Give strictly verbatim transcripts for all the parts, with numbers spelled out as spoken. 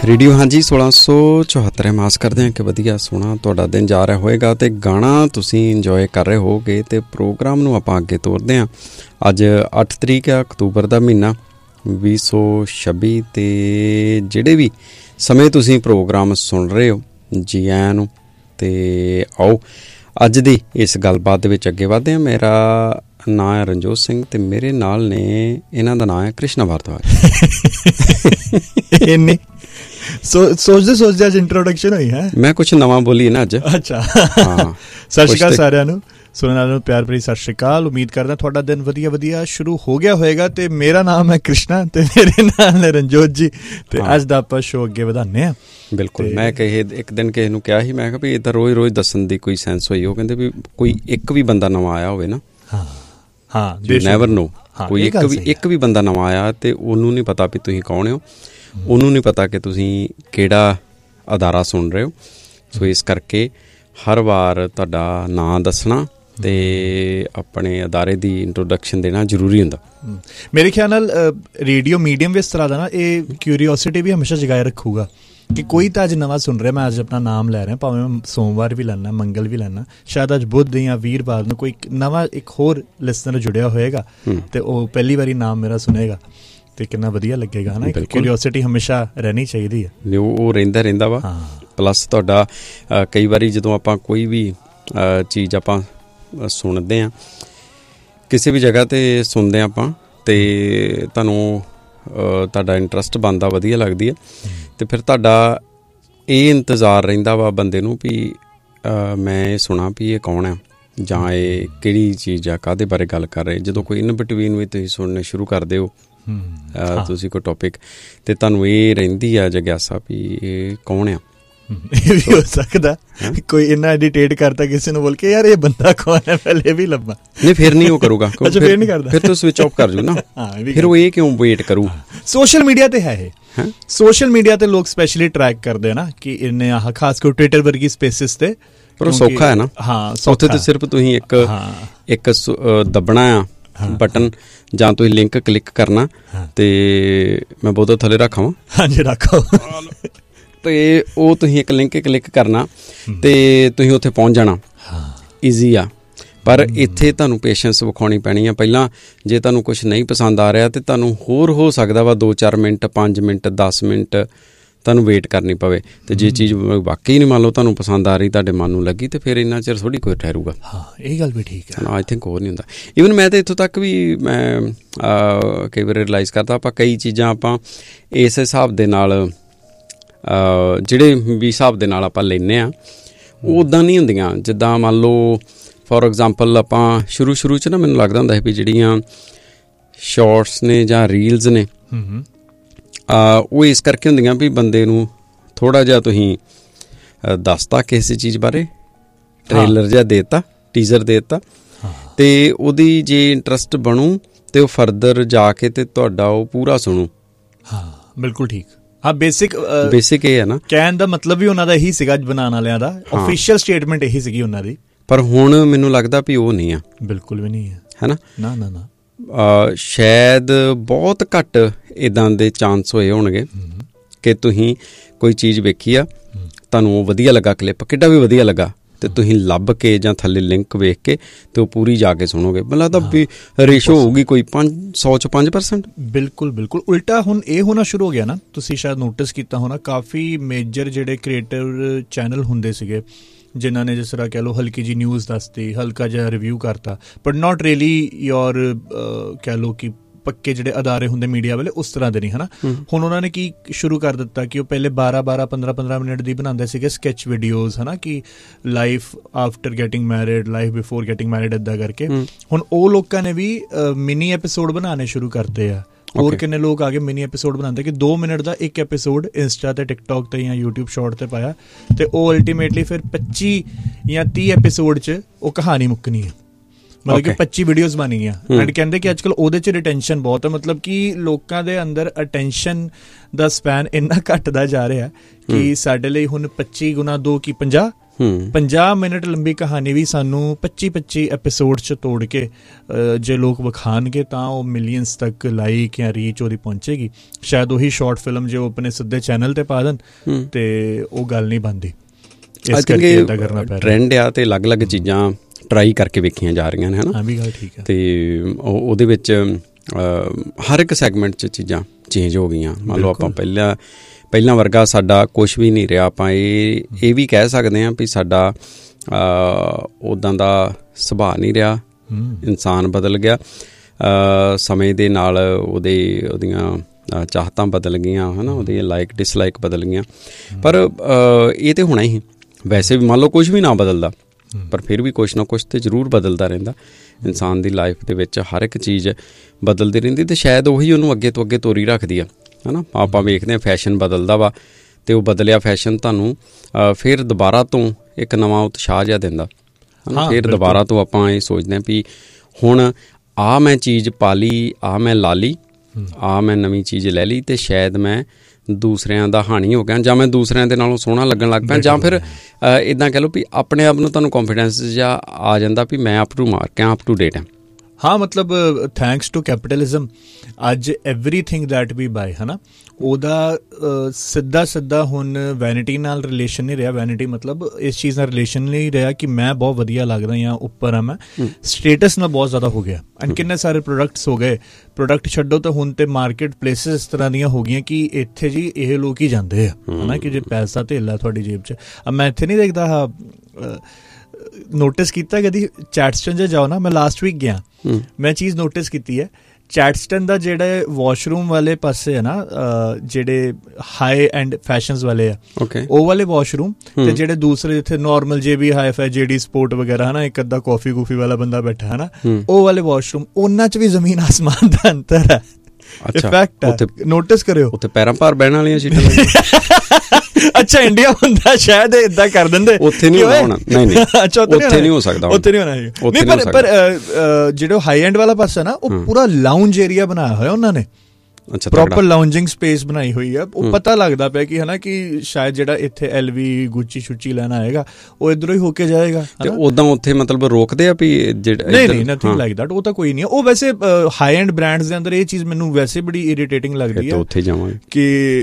Radio ਹਾਂਜੀ ਸੋਲਾਂ ਸੌ ਚੁਹੱਤਰ ਹੈ। ਮਾਸ ਕਰਦੇ ਹਾਂ ਕਿ ਵਧੀਆ ਸੋਹਣਾ ਤੁਹਾਡਾ ਦਿਨ ਜਾ ਰਿਹਾ ਹੋਏਗਾ ਅਤੇ ਗਾਣਾ ਤੁਸੀਂ ਇੰਜੋਏ ਕਰ ਰਹੇ ਹੋਗੇ। ਅਤੇ ਪ੍ਰੋਗਰਾਮ ਨੂੰ ਆਪਾਂ ਅੱਗੇ ਤੋਰਦੇ ਹਾਂ। ਅੱਜ ਅੱਠ ਤਰੀਕ ਹੈ, ਅਕਤੂਬਰ ਦਾ ਮਹੀਨਾ ਵੀਹ ਸੌ ਛੱਬੀ। ਅਤੇ ਜਿਹੜੇ ਵੀ ਸਮੇਂ ਤੁਸੀਂ ਪ੍ਰੋਗਰਾਮ ਸੁਣ ਰਹੇ ਹੋ, ਜੀ ਆਇਆਂ ਨੂੰ। ਅਤੇ ਆਓ ਅੱਜ ਦੀ ਇਸ ਗੱਲਬਾਤ ਦੇ ਵਿੱਚ ਅੱਗੇ ਵਧਦੇ ਹਾਂ। ਮੇਰਾ ਨਾਂ ਹੈ ਰਣਜੋਤ ਸਿੰਘ ਅਤੇ ਮੇਰੇ ਨਾਲ ਨੇ, ਇਹਨਾਂ ਦਾ ਨਾਂ ਹੈ ਕ੍ਰਿਸ਼ਨਾ ਭਾਰਦਵਾਜ। ਇੰਨੀ ਸੋ ਸੋਚਦੇ ਸੋਚਦੇ ਅੱਜ ਇੰਟਰੋਡਕਸ਼ਨ ਹੋਈ ਹੈ। ਮੈਂ ਕੁਛ ਨਵਾਂ ਬੋਲੀ ਨਾ ਅੱਜ। ਅੱਛਾ ਹਾਂ। ਸਤਿ ਸ਼੍ਰੀ ਅਕਾਲ ਸਾਰਿਆਂ ਨੂੰ, ਸੁਣਨ ਵਾਲਿਆਂ ਨੂੰ ਪਿਆਰ ਭਰੀ ਸਤਿ ਸ਼੍ਰੀ ਅਕਾਲ। ਉਮੀਦ ਕਰਦਾ ਤੁਹਾਡਾ ਦਿਨ ਵਧੀਆ ਵਧੀਆ ਸ਼ੁਰੂ ਹੋ ਗਿਆ ਹੋਏਗਾ। ਅਤੇ ਮੇਰਾ ਨਾਮ ਹੈ ਕ੍ਰਿਸ਼ਨਾ ਅਤੇ ਮੇਰੇ ਨਾਲ ਨੇ ਰਣਜੋਤ ਜੀ। ਅਤੇ ਅੱਜ ਦਾ ਆਪਾਂ ਸ਼ੋਅ ਅੱਗੇ ਵਧਾਉਂਦੇ ਹਾਂ। ਬਿਲਕੁਲ। ਮੈਂ ਕਹੇ ਇੱਕ ਦਿਨ ਕਿਸੇ ਨੂੰ ਕਿਹਾ ਸੀ, ਮੈਂ ਕਿਹਾ ਵੀ ਇਹ ਤਾਂ ਰੋਜ਼ ਰੋਜ਼ ਦੱਸਣ ਦੀ ਕੋਈ ਸੈਂਸ ਹੋਈ। ਉਹ ਕਹਿੰਦੇ ਵੀ ਕੋਈ ਇੱਕ ਵੀ ਬੰਦਾ ਨਵਾਂ ਆਇਆ ਹੋਵੇ ਨਾ, ਹਾਂ ਹਾਂ, ਨੈਵਰ ਨੋ, ਕੋਈ ਇੱਕ ਵੀ ਇੱਕ ਵੀ ਬੰਦਾ ਨਵਾਂ ਆਇਆ ਅਤੇ ਉਹਨੂੰ ਨਹੀਂ ਪਤਾ ਵੀ ਤੁਸੀਂ ਕੌਣ ਹੋ, ਉਹਨੂੰ ਨਹੀਂ ਪਤਾ ਕਿ ਤੁਸੀਂ ਕਿਹੜਾ ਅਦਾਰਾ ਸੁਣ ਰਹੇ ਹੋ। ਸੋ ਇਸ ਕਰਕੇ ਹਰ ਵਾਰ ਤੁਹਾਡਾ ਨਾਂ ਦੱਸਣਾ ਅਤੇ ਆਪਣੇ ਅਦਾਰੇ ਦੀ ਇੰਟਰੋਡਕਸ਼ਨ ਦੇਣਾ ਜ਼ਰੂਰੀ ਹੁੰਦਾ। ਮੇਰੇ ਖਿਆਲ ਨਾਲ ਰੇਡੀਓ ਮੀਡੀਅਮ ਵੀ ਇਸ ਤਰ੍ਹਾਂ ਦਾ ਨਾ, ਇਹ ਕਿਊਰੀਓਸਿਟੀ ਵੀ ਹਮੇਸ਼ਾ ਜਗਾਏ ਰੱਖੂਗਾ ਕਿ ਕੋਈ ਤਾਂ ਅੱਜ ਨਵਾਂ ਸੁਣ ਰਿਹਾ। ਮੈਂ ਅੱਜ ਆਪਣਾ ਨਾਮ ਲੈ ਰਿਹਾ, ਭਾਵੇਂ ਮੈਂ ਸੋਮਵਾਰ ਵੀ ਲੈਣਾ, ਮੰਗਲ ਵੀ ਲੈਣਾ, ਸ਼ਾਇਦ ਅੱਜ ਬੁੱਧ ਜਾਂ ਵੀਰਵਾਰ ਨੂੰ ਕੋਈ ਨਵਾਂ ਇੱਕ ਹੋਰ ਲਿਸਨਰ ਜੁੜਿਆ ਹੋਏਗਾ ਅਤੇ ਉਹ ਪਹਿਲੀ ਵਾਰੀ ਨਾਮ ਮੇਰਾ ਸੁਣੇਗਾ ਅਤੇ ਕਿੰਨਾ ਵਧੀਆ ਲੱਗੇਗਾ ਹੈ ਨਾ। ਕਿਊਰੀਓਸਿਟੀ ਹਮੇਸ਼ਾ ਰਹਿਣੀ ਚਾਹੀਦੀ ਹੈ। ਉਹ ਰਹਿੰਦਾ ਰਹਿੰਦਾ ਵਾ। ਪਲੱਸ ਤੁਹਾਡਾ ਕਈ ਵਾਰੀ ਜਦੋਂ ਆਪਾਂ ਕੋਈ ਵੀ ਚੀਜ਼ ਆਪਾਂ ਸੁਣਦੇ ਹਾਂ, ਕਿਸੇ ਵੀ ਜਗ੍ਹਾ 'ਤੇ ਸੁਣਦੇ ਹਾਂ ਆਪਾਂ, ਅਤੇ ਤੁਹਾਨੂੰ ਤੁਹਾਡਾ ਇੰਟਰਸਟ ਬਣਦਾ, ਵਧੀਆ ਲੱਗਦੀ ਹੈ। ਅਤੇ ਫਿਰ ਤੁਹਾਡਾ ਇਹ ਇੰਤਜ਼ਾਰ ਰਹਿੰਦਾ ਵਾ ਬੰਦੇ ਨੂੰ ਵੀ ਮੈਂ ਇਹ ਸੁਣਾ ਵੀ ਇਹ ਕੌਣ ਹੈ ਜਾਂ ਇਹ ਕਿਹੜੀ ਚੀਜ਼ ਆ, ਕਾਹਦੇ ਬਾਰੇ ਗੱਲ ਕਰ ਰਹੇ। ਜਦੋਂ ਕੋਈ ਇਨ ਬਿਟਵੀਨ ਵੀ ਤੁਸੀਂ ਸੁਣਨੇ ਸ਼ੁਰੂ ਕਰਦੇ ਹੋ, ਤੁਸੀਂ ਕੋਈ ਟੋਪਿਕ, ਅਤੇ ਤੁਹਾਨੂੰ ਇਹ ਰਹਿੰਦੀ ਆ ਜਗਿਆਸਾ ਵੀ ਇਹ ਕੌਣ ਆ। ਇਹ ਵੀ ਹੋ ਸਕਦਾ ਕੋਈ ਇੰਨਾ ਐਡੀਟੇਟ ਕਰਤਾ ਕਿਸੇ ਨੂੰ ਬੋਲ ਕੇ ਯਾਰ ਇਹ ਬੰਦਾ ਕੌਣ ਹੈ, ਪਹਿਲੇ ਵੀ ਲੱਭਾ। ਨਹੀਂ ਫਿਰ ਨਹੀਂ ਉਹ ਕਰੂਗਾ, ਫਿਰ ਨਹੀਂ ਕਰਦਾ, ਫਿਰ ਤਾਂ ਸਵਿਚ ਆਫ ਕਰ ਜੂ ਨਾ। ਫਿਰ ਉਹ ਇਹ ਕਿਉਂ ਵੇਟ ਕਰੂ। ਸੋਸ਼ਲ ਮੀਡੀਆ ਤੇ ਹੈ ਇਹ, ਸੋਸ਼ਲ ਮੀਡੀਆ ਤੇ ਲੋਕ ਸਪੈਸ਼ਲੀ ਟਰੈਕ ਕਰਦੇ ਨਾ ਕਿ ਇੰਨੇ ਆਹ ਖਾਸ ਕਰ ਟਵਿੱਟਰ ਵਰਗੀ ਸਪੇਸਿਸ ਤੇ। ਪਰ ਉਹ ਸੌਖਾ ਹੈ ਨਾ। ਹਾਂ, ਉੱਥੇ ਤਾਂ ਸਿਰਫ ਤੁਸੀਂ ਇੱਕ ਇੱਕ ਦੱਬਣਾ ਆ ਬਟਨ ਜਾਂ ਤੁਸੀਂ ਲਿੰਕ ਕਲਿੱਕ ਕਰਨਾ ਅਤੇ ਮੈਂ ਬਹੁਤਾ ਥੱਲੇ ਰੱਖਾਂ। ਹਾਂਜੀ ਰੱਖੋ। ਅਤੇ ਉਹ ਤੁਸੀਂ ਇੱਕ ਲਿੰਕ ਕਲਿੱਕ ਕਰਨਾ ਅਤੇ ਤੁਸੀਂ ਉੱਥੇ ਪਹੁੰਚ ਜਾਣਾ। ਈਜ਼ੀ ਆ। ਪਰ ਇੱਥੇ ਤੁਹਾਨੂੰ ਪੇਸ਼ੈਂਸ ਵਿਖਾਉਣੀ ਪੈਣੀ ਆ। ਪਹਿਲਾਂ ਜੇ ਤੁਹਾਨੂੰ ਕੁਛ ਨਹੀਂ ਪਸੰਦ ਆ ਰਿਹਾ ਤਾਂ ਤੁਹਾਨੂੰ ਹੋਰ ਹੋ ਸਕਦਾ ਵਾ ਦੋ ਚਾਰ ਮਿੰਟ, ਪੰਜ ਮਿੰਟ, ਦਸ ਮਿੰਟ ਤੁਹਾਨੂੰ ਵੇਟ ਕਰਨੀ ਪਵੇ। ਅਤੇ ਜੇ ਚੀਜ਼ ਵਾਕਈ ਨਹੀਂ ਮੰਨ ਲਓ ਤੁਹਾਨੂੰ ਪਸੰਦ ਆ ਰਹੀ, ਤੁਹਾਡੇ ਮਨ ਨੂੰ ਲੱਗੀ, ਅਤੇ ਫਿਰ ਇੰਨਾ ਚਿਰ ਥੋੜ੍ਹੀ ਕੋਈ ਠਹਿਰੂਗਾ। ਹਾਂ, ਇਹ ਗੱਲ ਵੀ ਠੀਕ ਹੈ। ਆਈ ਥਿੰਕ ਹੋਰ ਨਹੀਂ ਹੁੰਦਾ। ਈਵਨ ਮੈਂ ਤਾਂ ਇੱਥੋਂ ਤੱਕ ਵੀ ਮੈਂ ਕਈ ਵਾਰੀ ਰਿਲਾਈਜ਼ ਕਰਦਾ, ਆਪਾਂ ਕਈ ਚੀਜ਼ਾਂ ਆਪਾਂ ਇਸ ਹਿਸਾਬ ਦੇ ਨਾਲ ਜਿਹੜੇ ਵੀ ਹਿਸਾਬ ਦੇ ਨਾਲ ਆਪਾਂ ਲੈਂਦੇ ਹਾਂ ਉਹ ਉੱਦਾਂ ਨਹੀਂ ਹੁੰਦੀਆਂ। ਜਿੱਦਾਂ ਮੰਨ ਲਓ ਫੋਰ ਐਗਜ਼ਾਮਪਲ ਆਪਾਂ ਸ਼ੁਰੂ ਸ਼ੁਰੂ 'ਚ ਨਾ ਮੈਨੂੰ ਲੱਗਦਾ ਹੁੰਦਾ ਸੀ ਵੀ ਜਿਹੜੀਆਂ ਸ਼ਾਰਟਸ ਨੇ ਜਾਂ ਰੀਲਸ ਨੇ ਉਹ ਇਸ ਕਰਕੇ ਹੁੰਦੀਆਂ ਵੀ ਬੰਦੇ ਨੂੰ ਥੋੜ੍ਹਾ ਜਿਹਾ ਤੁਸੀਂ ਦੱਸਤਾ ਕਿਸੇ ਚੀਜ਼ ਬਾਰੇ, ਟ੍ਰੇਲਰ ਜਿਹਾ ਦੇ ਦਿੱਤਾ, ਟੀਜ਼ਰ ਦੇ ਦਿੱਤਾ, ਅਤੇ ਉਹਦੀ ਜੇ ਇੰਟਰਸਟ ਬਣੂ ਅਤੇ ਉਹ ਫਰਦਰ ਜਾ ਕੇ ਅਤੇ ਤੁਹਾਡਾ ਉਹ ਪੂਰਾ ਸੁਣੂ। ਹਾਂ ਬਿਲਕੁਲ ਠੀਕ। ਹਾਂ, ਬੇਸਿਕ ਬੇਸਿਕ ਇਹ ਹੈ ਨਾ, ਕਹਿਣ ਦਾ ਮਤਲਬ ਵੀ ਉਹਨਾਂ ਦਾ ਇਹੀ ਸੀਗਾ ਬਣਾਉਣ ਵਾਲਿਆਂ ਦਾ, ਓਫੀਸ਼ੀਅਲ ਸਟੇਟਮੈਂਟ ਇਹੀ ਸੀਗੀ ਉਹਨਾਂ ਦੀ। ਪਰ ਹੁਣ ਮੈਨੂੰ ਲੱਗਦਾ ਵੀ ਉਹ ਨਹੀਂ ਆ। ਬਿਲਕੁਲ ਵੀ ਨਹੀਂ ਹੈ, ਹੈ ਨਾ। ਨਾ ਨਾ ਨਾ ਸ਼ਾਇਦ ਬਹੁਤ ਘੱਟ ਇੱਦਾਂ ਦੇ ਚਾਂਸ ਹੋਏ ਹੋਣਗੇ ਕਿ ਤੁਸੀਂ ਕੋਈ ਚੀਜ਼ ਵੇਖੀ ਆ, ਤੁਹਾਨੂੰ ਉਹ ਵਧੀਆ ਲੱਗਾ, ਕਲਿੱਪ ਕਿੱਡਾ ਵੀ ਵਧੀਆ ਲੱਗਾ, ਅਤੇ ਤੁਸੀਂ ਲੱਭ ਕੇ ਜਾਂ ਥੱਲੇ ਲਿੰਕ ਵੇਖ ਕੇ ਅਤੇ ਉਹ ਪੂਰੀ ਜਾ ਕੇ ਸੁਣੋਗੇ। ਮੈਨੂੰ ਲੱਗਦਾ ਵੀ ਰੇਸ਼ੋ ਹੋਊਗੀ ਕੋਈ ਪੰਜ ਸੌ 'ਚ ਪੰਜ ਪਰਸੈਂਟ। ਬਿਲਕੁਲ ਬਿਲਕੁਲ ਉਲਟਾ ਹੁਣ ਇਹ ਹੋਣਾ ਸ਼ੁਰੂ ਹੋ ਗਿਆ ਨਾ। ਤੁਸੀਂ ਸ਼ਾਇਦ ਨੋਟਿਸ ਕੀਤਾ ਹੋਣਾ, ਕਾਫੀ ਮੇਜਰ ਜਿਹੜੇ ਕ੍ਰੀਏਟਿਵ ਚੈਨਲ ਹੁੰਦੇ ਸੀਗੇ ਜਿਨ੍ਹਾਂ ਨੇ ਜਿਸ ਤਰ੍ਹਾਂ ਕਹਿ ਲਓ ਹਲਕੀ ਜਿਹੀ ਨਿਊਜ਼ ਦੱਸਤੀ, ਹਲਕਾ ਜਿਹਾ ਰਿਵਿਊ ਕਰਤਾ, ਬਟ ਨਾਟ ਰੀਅਲੀ ਯੋਰ ਕਹਿ ਲਓ ਕਿ ਪੱਕੇ ਜਿਹੜੇ ਅਦਾਰੇ ਹੁੰਦੇ ਮੀਡੀਆ ਵਾਲੇ ਉਸ ਤਰ੍ਹਾਂ ਦੇ ਨਹੀਂ, ਹੈ ਨਾ। ਹੁਣ ਉਹਨਾਂ ਨੇ ਕੀ ਸ਼ੁਰੂ ਕਰ ਦਿੱਤਾ ਕਿ ਉਹ ਪਹਿਲੇ ਬਾਰਾਂ ਬਾਰਾਂ ਪੰਦਰਾਂ ਪੰਦਰਾਂ ਮਿੰਟ ਦੀ ਬਣਾਉਂਦੇ ਸੀਗੇ ਸਕੈਚ ਵੀਡੀਓਜ਼, ਹੈ ਨਾ, ਕਿ life after getting married, life before getting married, ਇੱਦਾਂ ਕਰਕੇ। ਹੁਣ ਉਹ ਲੋਕਾਂ ਨੇ ਵੀ ਮਿਨੀ ਐਪੀਸੋਡ ਬਣਾਉਣੇ ਸ਼ੁਰੂ ਕਰਤੇ ਆ। ਹੋਰ ਕਿੰਨੇ ਲੋਕ ਆ ਗਏ ਮਿਨੀ ਐਪੀਸੋਡ ਬਣਾਉਂਦੇ ਕਿ ਦੋ ਮਿੰਟ ਦਾ ਇੱਕ ਐਪੀਸੋਡ ਇੰਸਟਾ 'ਤੇ, ਟਿਕਟੋਕ 'ਤੇ ਜਾਂ ਯੂਟਿਊਬ ਸ਼ਾਰਟ 'ਤੇ ਪਾਇਆ, ਅਤੇ ਉਹ ਅਲਟੀਮੇਟਲੀ ਫਿਰ ਪੱਚੀ ਜਾਂ ਤੀਹ ਐਪੀਸੋਡ 'ਚ ਉਹ ਕਹਾਣੀ ਮੁੱਕਣੀ ਹੈ। ਮਤਲਬ ਕਿ ਪੱਚੀ ਵੀਡੀਓਜ਼ ਬਣ ਗਈਆਂ। ਐਂਡ ਕਹਿੰਦੇ ਕਿ ਅੱਜ ਕੱਲ੍ਹ ਉਹਦੇ 'ਚ ਰਿਟੈਂਸ਼ਨ ਬਹੁਤ ਹੈ, ਮਤਲਬ ਕਿ ਲੋਕਾਂ ਦੇ ਅੰਦਰ ਅਟੈਂਸ਼ਨ ਦਾ ਸਪੈਨ ਇੰਨਾ ਘੱਟਦਾ ਜਾ ਰਿਹਾ ਕਿ ਸਾਡੇ ਲਈ ਹੁਣ ਪੱਚੀ ਗੁਣਾ ਦੋ ਕੀ ਪੰਜਾਹ ਪੰਜਾਹ ਮਿੰਟ ਲੰਬੀ ਕਹਾਣੀ ਵੀ ਸਾਨੂੰ ਪੱਚੀ ਪੱਚੀ ਐਪੀਸੋਡ 'ਚ ਤੋੜ ਕੇ ਜੇ ਲੋਕ ਵਿਖਾਣਗੇ ਤਾਂ ਉਹ ਮਿਲੀਅਨਸ ਤੱਕ ਲਾਈਕ ਜਾਂ ਰੀਚ ਉਹਦੀ ਪਹੁੰਚੇਗੀ। ਸ਼ਾਇਦ ਉਹੀ ਸ਼ਾਰਟ ਫਿਲਮ ਜੇ ਉਹ ਆਪਣੇ ਸਿੱਧੇ ਚੈਨਲ ਤੇ ਪਾ ਦੇਣ ਤੇ ਉਹ ਗੱਲ ਨਹੀਂ ਬਣਦੀ। ਇਸ ਕਰਕੇ ਇੱਦਾਂ ਕਰਨਾ ਪੈ ਰਿਹਾ। ਟ੍ਰੈਂਡ ਆ ਤੇ ਅਲੱਗ-ਅਲੱਗ ਚੀਜ਼ਾਂ ਟਰਾਈ ਕਰਕੇ ਵੇਖੀਆਂ ਜਾ ਰਹੀਆਂ ਨੇ, ਹੈ ਨਾ। ਹਾਂ ਵੀ ਗੱਲ ਠੀਕ ਹੈ। ਤੇ ਉਹਦੇ ਵਿੱਚ ਹਰ ਇੱਕ ਸੈਗਮੈਂਟ 'ਚ ਚੀਜ਼ਾਂ ਚੇਂਜ ਹੋ ਗਈਆਂ। ਮੰਨ ਲਓ ਆਪਾਂ ਪਹਿਲਾਂ ਪਹਿਲਾਂ ਵਰਗਾ ਸਾਡਾ ਕੁਛ ਵੀ ਨਹੀਂ ਰਿਹਾ। ਆਪਾਂ ਇਹ ਇਹ ਵੀ ਕਹਿ ਸਕਦੇ ਹਾਂ ਵੀ ਸਾਡਾ ਉੱਦਾਂ ਦਾ ਸੁਭਾਅ ਨਹੀਂ ਰਿਹਾ। ਇਨਸਾਨ ਬਦਲ ਗਿਆ ਸਮੇਂ ਦੇ ਨਾਲ, ਉਹਦੇ ਉਹਦੀਆਂ ਚਾਹਤਾਂ ਬਦਲ ਗਈਆਂ, ਹੈ ਨਾ, ਉਹਦੀਆਂ ਲਾਈਕ ਡਿਸਲਾਈਕ ਬਦਲ ਗਈਆਂ। ਪਰ ਇਹ ਤਾਂ ਹੋਣਾ ਹੀ। ਵੈਸੇ ਵੀ ਮੰਨ ਲਓ ਕੁਛ ਵੀ ਨਾ ਬਦਲਦਾ, ਪਰ ਫਿਰ ਵੀ ਕੁਛ ਨਾ ਕੁਛ ਤਾਂ ਜ਼ਰੂਰ ਬਦਲਦਾ ਰਹਿੰਦਾ। ਇਨਸਾਨ ਦੀ ਲਾਈਫ ਦੇ ਵਿੱਚ ਹਰ ਇੱਕ ਚੀਜ਼ ਬਦਲਦੀ ਰਹਿੰਦੀ ਅਤੇ ਸ਼ਾਇਦ ਉਹੀ ਉਹਨੂੰ ਅੱਗੇ ਤੋਂ ਅੱਗੇ ਤੋਰੀ ਰੱਖਦੀ ਆ, ਹੈ ਨਾ। ਆਪਾਂ ਵੇਖਦੇ ਹਾਂ ਫੈਸ਼ਨ ਬਦਲਦਾ ਵਾ ਅਤੇ ਉਹ ਬਦਲਿਆ ਫੈਸ਼ਨ ਤੁਹਾਨੂੰ ਫਿਰ ਦੁਬਾਰਾ ਤੋਂ ਇੱਕ ਨਵਾਂ ਉਤਸ਼ਾਹ ਜਿਹਾ ਦਿੰਦਾ, ਹੈ ਨਾ। ਫਿਰ ਦੁਬਾਰਾ ਤੋਂ ਆਪਾਂ ਇਹ ਸੋਚਦੇ ਹਾਂ ਵੀ ਹੁਣ ਆਹ ਮੈਂ ਚੀਜ਼ ਪਾ ਲਈ, ਆਹ ਮੈਂ ਲਾ ਲਈ, ਆਹ ਮੈਂ ਨਵੀਂ ਚੀਜ਼ ਲੈ ਲਈ ਅਤੇ ਸ਼ਾਇਦ ਮੈਂ ਦੂਸਰਿਆਂ ਦਾ ਹਾਣੀ ਹੋ ਗਿਆ, ਜਾਂ ਮੈਂ ਦੂਸਰਿਆਂ ਦੇ ਨਾਲੋਂ ਸੋਹਣਾ ਲੱਗਣ ਲੱਗ ਪਿਆ, ਜਾਂ ਫਿਰ ਇੱਦਾਂ ਕਹਿ ਲਓ ਵੀ ਆਪਣੇ ਆਪ ਨੂੰ ਤੁਹਾਨੂੰ ਕੌਨਫੀਡੈਂਸ ਜਿਹਾ ਆ ਜਾਂਦਾ ਵੀ ਮੈਂ ਅਪ ਟੂ ਮਾਰਕ ਹਾਂ, ਅਪ ਟੂ ਡੇਟ ਹਾਂ। ਹਾਂ, ਮਤਲਬ ਥੈਂਕਸ ਟੂ ਕੈਪੀਟਲਿਜ਼ਮ ਅੱਜ ਐਵਰੀਥਿੰਗ ਦੈਟ ਵੀ ਬਾਏ, ਹੈ ਨਾ, ਉਹਦਾ ਸਿੱਧਾ ਸਿੱਧਾ ਹੁਣ ਵੈਨਿਟੀ ਨਾਲ ਰਿਲੇਸ਼ਨ ਨਹੀਂ ਰਿਹਾ। ਵੈਨਿਟੀ ਮਤਲਬ ਇਸ ਚੀਜ਼ ਨਾਲ ਰਿਲੇਸ਼ਨ ਨਹੀਂ ਰਿਹਾ ਕਿ ਮੈਂ ਬਹੁਤ ਵਧੀਆ ਲੱਗਦਾ ਜਾਂ ਉੱਪਰ ਹਾਂ। ਮੈਂ ਸਟੇਟਸ ਨਾਲ ਬਹੁਤ ਜ਼ਿਆਦਾ ਹੋ ਗਿਆ। ਐਂਡ ਕਿੰਨੇ ਸਾਰੇ ਪ੍ਰੋਡਕਟਸ ਹੋ ਗਏ। ਪ੍ਰੋਡਕਟ ਛੱਡੋ ਤਾਂ ਹੁਣ ਤਾਂ ਮਾਰਕੀਟ ਪਲੇਸਿਸ ਇਸ ਤਰ੍ਹਾਂ ਦੀਆਂ ਹੋ ਗਈਆਂ ਕਿ ਇੱਥੇ ਜੀ ਇਹ ਲੋਕ ਹੀ ਜਾਂਦੇ ਆ, ਹੈ ਨਾ, ਕਿ ਜੇ ਪੈਸਾ ਧੇਲਾ ਤੁਹਾਡੀ ਜੇਬ 'ਚ। ਮੈਂ ਇੱਥੇ ਨਹੀਂ ਦੇਖਦਾ, ਹਾਂ ਨੋਟਿਸ ਕੀਤਾ ਕਦੀ ਚੈਟਸਟਨ 'ਚ ਜਾਓ ਨਾ, ਮੈਂ ਲਾਸਟ ਵੀਕ ਗਿਆ, ਮੈਂ ਚੀਜ਼ ਨੋਟਿਸ ਕੀਤੀ ਹੈ। ਚੈਟਸਟਨ ਦਾ ਜਿਹੜਾ ਵਾਸ਼ਰੂਮ ਵਾਲੇ ਪਾਸੇ ਹੈ ਨਾ, ਜਿਹੜੇ ਹਾਈ ਐਂਡ ਫੈਸ਼ਨਸ ਵਾਲੇ ਆ, ਉਹ ਵਾਲੇ ਵਾਸ਼ਰੂਮ, ਤੇ ਜਿਹੜੇ ਦੂਸਰੇ ਜਿੱਥੇ ਨੋਰਮਲ ਜੇ ਵੀ ਹਾਈ ਫਾਈ ਜੇ ਡੀ ਸਪੋਰਟ ਵਗੈਰਾ, ਹੈ ਨਾ, ਇੱਕ ਅੱਧਾ ਕਾਫੀ ਕੂਫੀ ਵਾਲਾ ਬੰਦਾ ਬੈਠਾ, ਹੈ ਨਾ, ਉਹ ਵਾਲੇ ਵਾਸ਼ਰੂਮ, ਉਹਨਾਂ 'ਚ ਵੀ ਜ਼ਮੀਨ ਆਸਮਾਨ ਦਾ ਅੰਤਰ ਹੈ। ਇਫੈਕਟ ਨੋਟਿਸ ਕਰਿਓ। ਉੱਥੇ ਪੈਰਾਂ ਭਾਰ ਬਹਿਣ ਵਾਲੀਆਂ ਸੀਟਾਂ। ਅੱਛਾ, ਇੰਡੀਆ ਹੁੰਦਾ ਸ਼ਾਇਦ ਏਦਾਂ ਕਰ ਦਿੰਦੇ। ਉੱਥੇ ਨਹੀਂ ਹੋਣਾ। ਨਹੀਂ ਨਹੀਂ, ਅੱਛਾ ਉੱਥੇ ਨਹੀਂ ਹੋ ਸਕਦਾ। ਉੱਥੇ ਨਹੀਂ ਹੋਣਾ ਹੈਗਾ। ਪਰ ਪਰ ਜਿਹੜਾ ਹਾਈ ਐਂਡ ਵਾਲਾ ਪਾਸਾ ਨਾ, ਉਹ ਪੂਰਾ ਲਾਊਂਜ ਏਰੀਆ ਬਣਾਇਆ ਹੋਇਆ ਉਹਨਾਂ ਨੇ। ਅੱਛਾ, ਪ੍ਰੋਪਰ ਲਾਉਂਜਿੰਗ ਸਪੇਸ ਬਣਾਈ ਹੋਈ ਆ। ਉਹ ਪਤਾ ਲੱਗਦਾ ਪਿਆ ਕਿ, ਹੈ ਨਾ, ਕਿ ਸ਼ਾਇਦ ਜਿਹੜਾ ਇੱਥੇ ਐਲ ਵੀ ਗੁੱਚੀ ਸ਼ੁੱਚੀ ਲੈਣਾ ਆਏਗਾ ਉਹ ਇੱਧਰੋਂ ਹੀ ਹੋ ਕੇ ਜਾਏਗਾ। ਤੇ ਉਦਾਂ ਉੱਥੇ ਮਤਲਬ ਰੋਕਦੇ ਆ ਵੀ ਜਿਹੜਾ? ਨਹੀਂ ਨਹੀਂ, ਨਥਿੰਗ ਲਾਈਕ ਦੈਟ। ਉਹ ਤਾਂ ਕੋਈ ਨਹੀਂ। ਉਹ ਵੈਸੇ ਹਾਈ ਐਂਡ ਬ੍ਰਾਂਡਸ ਦੇ ਅੰਦਰ ਇਹ ਚੀਜ਼ ਮੈਨੂੰ ਵੈਸੇ ਬੜੀ ਇਰੀਟੇਟਿੰਗ ਲੱਗਦੀ ਹੈ। ਉੱਥੇ ਜਾਵਾਂਗੇ ਕਿ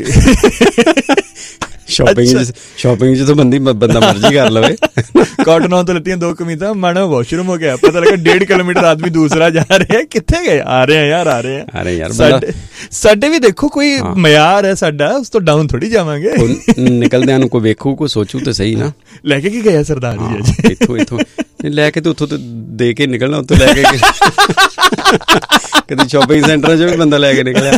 ਸ਼ਾਪਿੰਗ ਸ਼ਾਪਿੰਗ 'ਚ ਤਾਂ ਬੰਦੀ ਬੰਦਾ ਮਰਜ਼ੀ ਕਰ ਲਵੇ। ਕਾਟਨੋਂ ਤੋਂ ਲਿੱਤੀਆਂ ਦੋ ਕਮੀਜ਼ਾਂ, ਮਾੜਾ ਵਾਸ਼ਰੂਮ ਹੋ ਗਿਆ, ਪਤਾ ਲੱਗਾ ਡੇਢ ਕਿਲੋਮੀਟਰ ਆਦਮੀ ਦੂਸਰਾ ਜਾ ਰਿਹਾ। ਕਿੱਥੇ ਗਏ? ਆ ਰਹੇ ਆ ਯਾਰ, ਆ ਰਹੇ ਆ, ਆ ਰਹੇ ਯਾਰ। ਸਾਡੇ ਵੀ ਦੇਖੋ ਕੋਈ ਮਿਆਰ ਹੈ ਸਾਡਾ, ਉਸ ਤੋਂ ਡਾਊਨ ਥੋੜੀ ਜਾਵਾਂਗੇ। ਨਿਕਲਦਿਆਂ ਨੂੰ ਕੋਈ ਵੇਖੂ, ਕੋਈ ਸੋਚੂ ਤਾਂ ਸਹੀ ਨਾ। ਲੈ ਕੇ ਕੀ ਗਏ ਸਰਦਾਰ ਜੀ ਅੱਜ? ਇੱਥੋਂ ਇੱਥੋਂ ਲੈ ਕੇ ਤੇ ਉੱਥੋਂ ਤੇ ਦੇ ਕੇ ਨਿਕਲਣਾ, ਉੱਥੋਂ ਲੈ ਕੇ ਕਦੇ ਸ਼ਾਪਿੰਗ ਸੈਂਟਰਾਂ 'ਚ ਵੀ ਬੰਦਾ ਲੈ ਕੇ ਨਿਕਲਿਆ।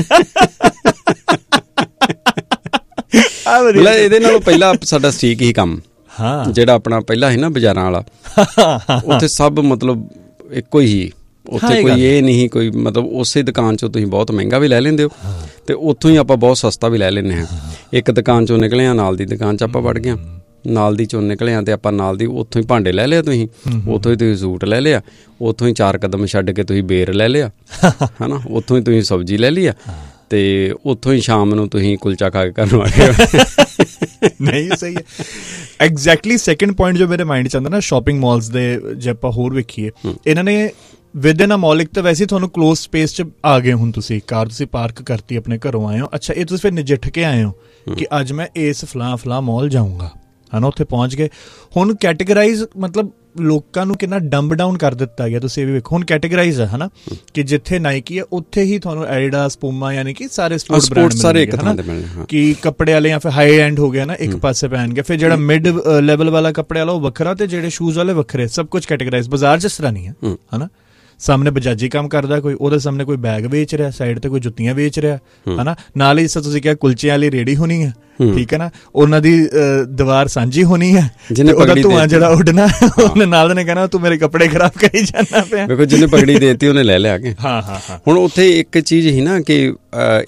ਇਹਦੇ ਨਾਲੋਂ ਪਹਿਲਾਂ ਸਾਡਾ ਸਟੀਕ ਹੀ ਕੰਮ, ਹਾਂ, ਜਿਹੜਾ ਆਪਣਾ ਪਹਿਲਾਂ ਸੀ ਨਾ ਬਾਜ਼ਾਰਾਂ ਵਾਲਾ, ਉੱਥੇ ਸਭ ਮਤਲਬ ਇੱਕੋ ਹੀ। ਉੱਥੇ ਕੋਈ ਇਹ ਨਹੀਂ ਕੋਈ ਮਤਲਬ ਉਸੇ ਦੁਕਾਨ 'ਚੋਂ ਤੁਸੀਂ ਬਹੁਤ ਮਹਿੰਗਾ ਵੀ ਲੈ ਲੈਂਦੇ ਹੋ ਅਤੇ ਉੱਥੋਂ ਹੀ ਆਪਾਂ ਬਹੁਤ ਸਸਤਾ ਵੀ ਲੈ ਲੈਂਦੇ ਹਾਂ। ਇੱਕ ਦੁਕਾਨ 'ਚੋਂ ਨਿਕਲੇ ਹਾਂ, ਨਾਲ ਦੀ ਦੁਕਾਨ 'ਚ ਆਪਾਂ ਵੜ ਗਏ, ਨਾਲ ਦੀ 'ਚੋਂ ਨਿਕਲੇ ਹਾਂ ਅਤੇ ਆਪਾਂ ਨਾਲ ਦੀ ਉੱਥੋਂ ਹੀ ਭਾਂਡੇ ਲੈ ਲਿਆ, ਤੁਸੀਂ ਉੱਥੋਂ ਹੀ ਤੁਸੀਂ ਸੂਟ ਲੈ ਲਿਆ, ਉੱਥੋਂ ਹੀ ਚਾਰ ਕਦਮ ਛੱਡ ਕੇ ਤੁਸੀਂ ਬੇਰ ਲੈ ਲਿਆ, ਹੈ ਨਾ, ਉੱਥੋਂ ਹੀ ਤੁਸੀਂ ਸਬਜ਼ੀ ਲੈ ਲਈ ਆ, ਤੇ ਉੱਥੋਂ ਹੀ ਸ਼ਾਮ ਨੂੰ ਤੁਸੀਂ ਕੁਲਚਾ ਖਾ ਕੇ ਘਰ ਨੂੰ ਆ ਗਏ। ਨਹੀਂ, ਸਹੀ ਹੈ। ਐਗਜ਼ੈਕਟਲੀ ਸੈਕਿੰਡ ਪੁਆਇੰਟ ਜੋ ਮੇਰੇ ਮਾਈਂਡ 'ਚ ਆਉਂਦਾ ਨਾ, ਸ਼ਾਪਿੰਗ ਮਾਲਸ ਦੇ ਜੇ ਆਪਾਂ ਹੋਰ ਵੇਖੀਏ, ਇਹਨਾਂ ਨੇ ਵਿਦ ਇਨ ਅ ਮਾਲ, ਇੱਕ ਤਾਂ ਵੈਸੇ ਤੁਹਾਨੂੰ ਕਲੋਜ਼ ਸਪੇਸ 'ਚ ਆ ਗਏ। ਹੁਣ ਤੁਸੀਂ ਕਾਰ ਤੁਸੀਂ ਪਾਰਕ ਕਰਤੀ, ਆਪਣੇ ਘਰੋਂ ਆਏ ਹੋ, ਅੱਛਾ, ਇਹ ਤੁਸੀਂ ਫਿਰ ਨਜਿੱਠ ਕੇ ਆਏ ਹੋ ਕਿ ਅੱਜ ਮੈਂ ਇਸ ਫਲਾਂ ਫਲਾਂ ਮਾਲ ਜਾਊਂਗਾ, ਹੈ ਨਾ, ਉੱਥੇ ਪਹੁੰਚ ਗਏ। ਹੁਣ ਕੈਟੇਗਰਾਈਜ਼ ਮਤਲਬ ਲੋਕਾਂ ਨੂੰ ਕਿੰਨਾ ਡੰਬ ਡਾਊਨ ਕਰ ਦਿੱਤਾ ਗਿਆ। ਤੁਸੀਂ ਇਹ ਵੀ ਵੇਖੋ, ਹੁਣ ਕੈਟੇਗਰਾਈਜ਼ ਹੈ ਨਾ, ਕਿ ਜਿੱਥੇ ਨਾਈਕੀ ਹੈ ਉੱਥੇ ਹੀ ਤੁਹਾਨੂੰ ਐਡੀਡਾਸ, ਪੂਮਾ, ਯਾਨੀ ਕਿ ਸਾਰੇ ਸਪੋਰਟਸ ਬ੍ਰਾਂਡ ਸਾਰੇ ਇੱਕ ਥਾਂ ਤੇ ਮਿਲਣੇ। ਕਿ ਕੱਪੜੇ ਵਾਲੇ ਜਾਂ ਫਿਰ ਹਾਈ ਐਂਡ ਹੋ ਗਿਆ ਨਾ, ਇੱਕ ਪਾਸੇ ਪਹਿਨਗੇ, ਫਿਰ ਜਿਹੜਾ ਮਿਡ ਲੈਵਲ ਵਾਲਾ ਕੱਪੜੇ ਵਾਲਾ ਉਹ ਵੱਖਰਾ, ਤੇ ਜਿਹੜੇ ਸ਼ੂਜ਼ ਵਾਲੇ ਵੱਖਰੇ, ਸਭ ਕੁਝ ਕੈਟੇਗਰਾਈਜ਼। ਬਾਜ਼ਾਰ 'ਚ ਇਸ ਤਰ੍ਹਾਂ ਨਹੀਂ ਹੈ, ਹੈ ਨਾ। ਸਾਹਮਣੇ ਬਜਾਜੀ ਕੰਮ ਕਰਦਾ ਕੋਈ, ਉਹਦੇ ਸਾਹਮਣੇ ਕੋਈ ਬੈਗ ਵੇਚ ਰਿਹਾ, ਸਾਈਡ ਤੇ ਕੋਈ ਜੁੱਤੀਆਂ ਵੇਚ ਰਿਹਾ, ਹੈ ਨਾ। ਨਾਲ ਹੀ ਜਿਸ ਤਰ੍ਹਾਂ ਤੁਸੀਂ ਕਿਹਾ ਕੁਲਚਿਆਂ ਵਾਲੀ ਰੇਹੜੀ ਹੋਣੀ ਹੈ, ਠੀਕ ਹੈ ਨਾ, ਉਹਨਾਂ ਦੀ ਦੀਵਾਰ ਸਾਂਝੀ ਹੋਣੀ ਹੈ, ਉਹਦਾ ਧੂੰਆਂ ਜਿਹੜਾ ਉੱਡਣਾ, ਉਹਨੇ ਨਾਲ ਨੇ ਕਹਿਣਾ ਤੂੰ ਮੇਰੇ ਕੱਪੜੇ ਖਰਾਬ ਕਰੀ ਜਾਂਦਾ ਪਿਆ। ਦੇਖੋ, ਜਿਹਨੇ ਪਗੜੀ ਦੇਤੀ ਉਹਨੇ ਲੈ ਲਿਆ ਕੇ। ਹਾਂ ਹਾਂ ਹਾਂ। ਹੁਣ ਉੱਥੇ ਇੱਕ ਚੀਜ਼ ਸੀ ਨਾ ਕਿ ਇੱਕ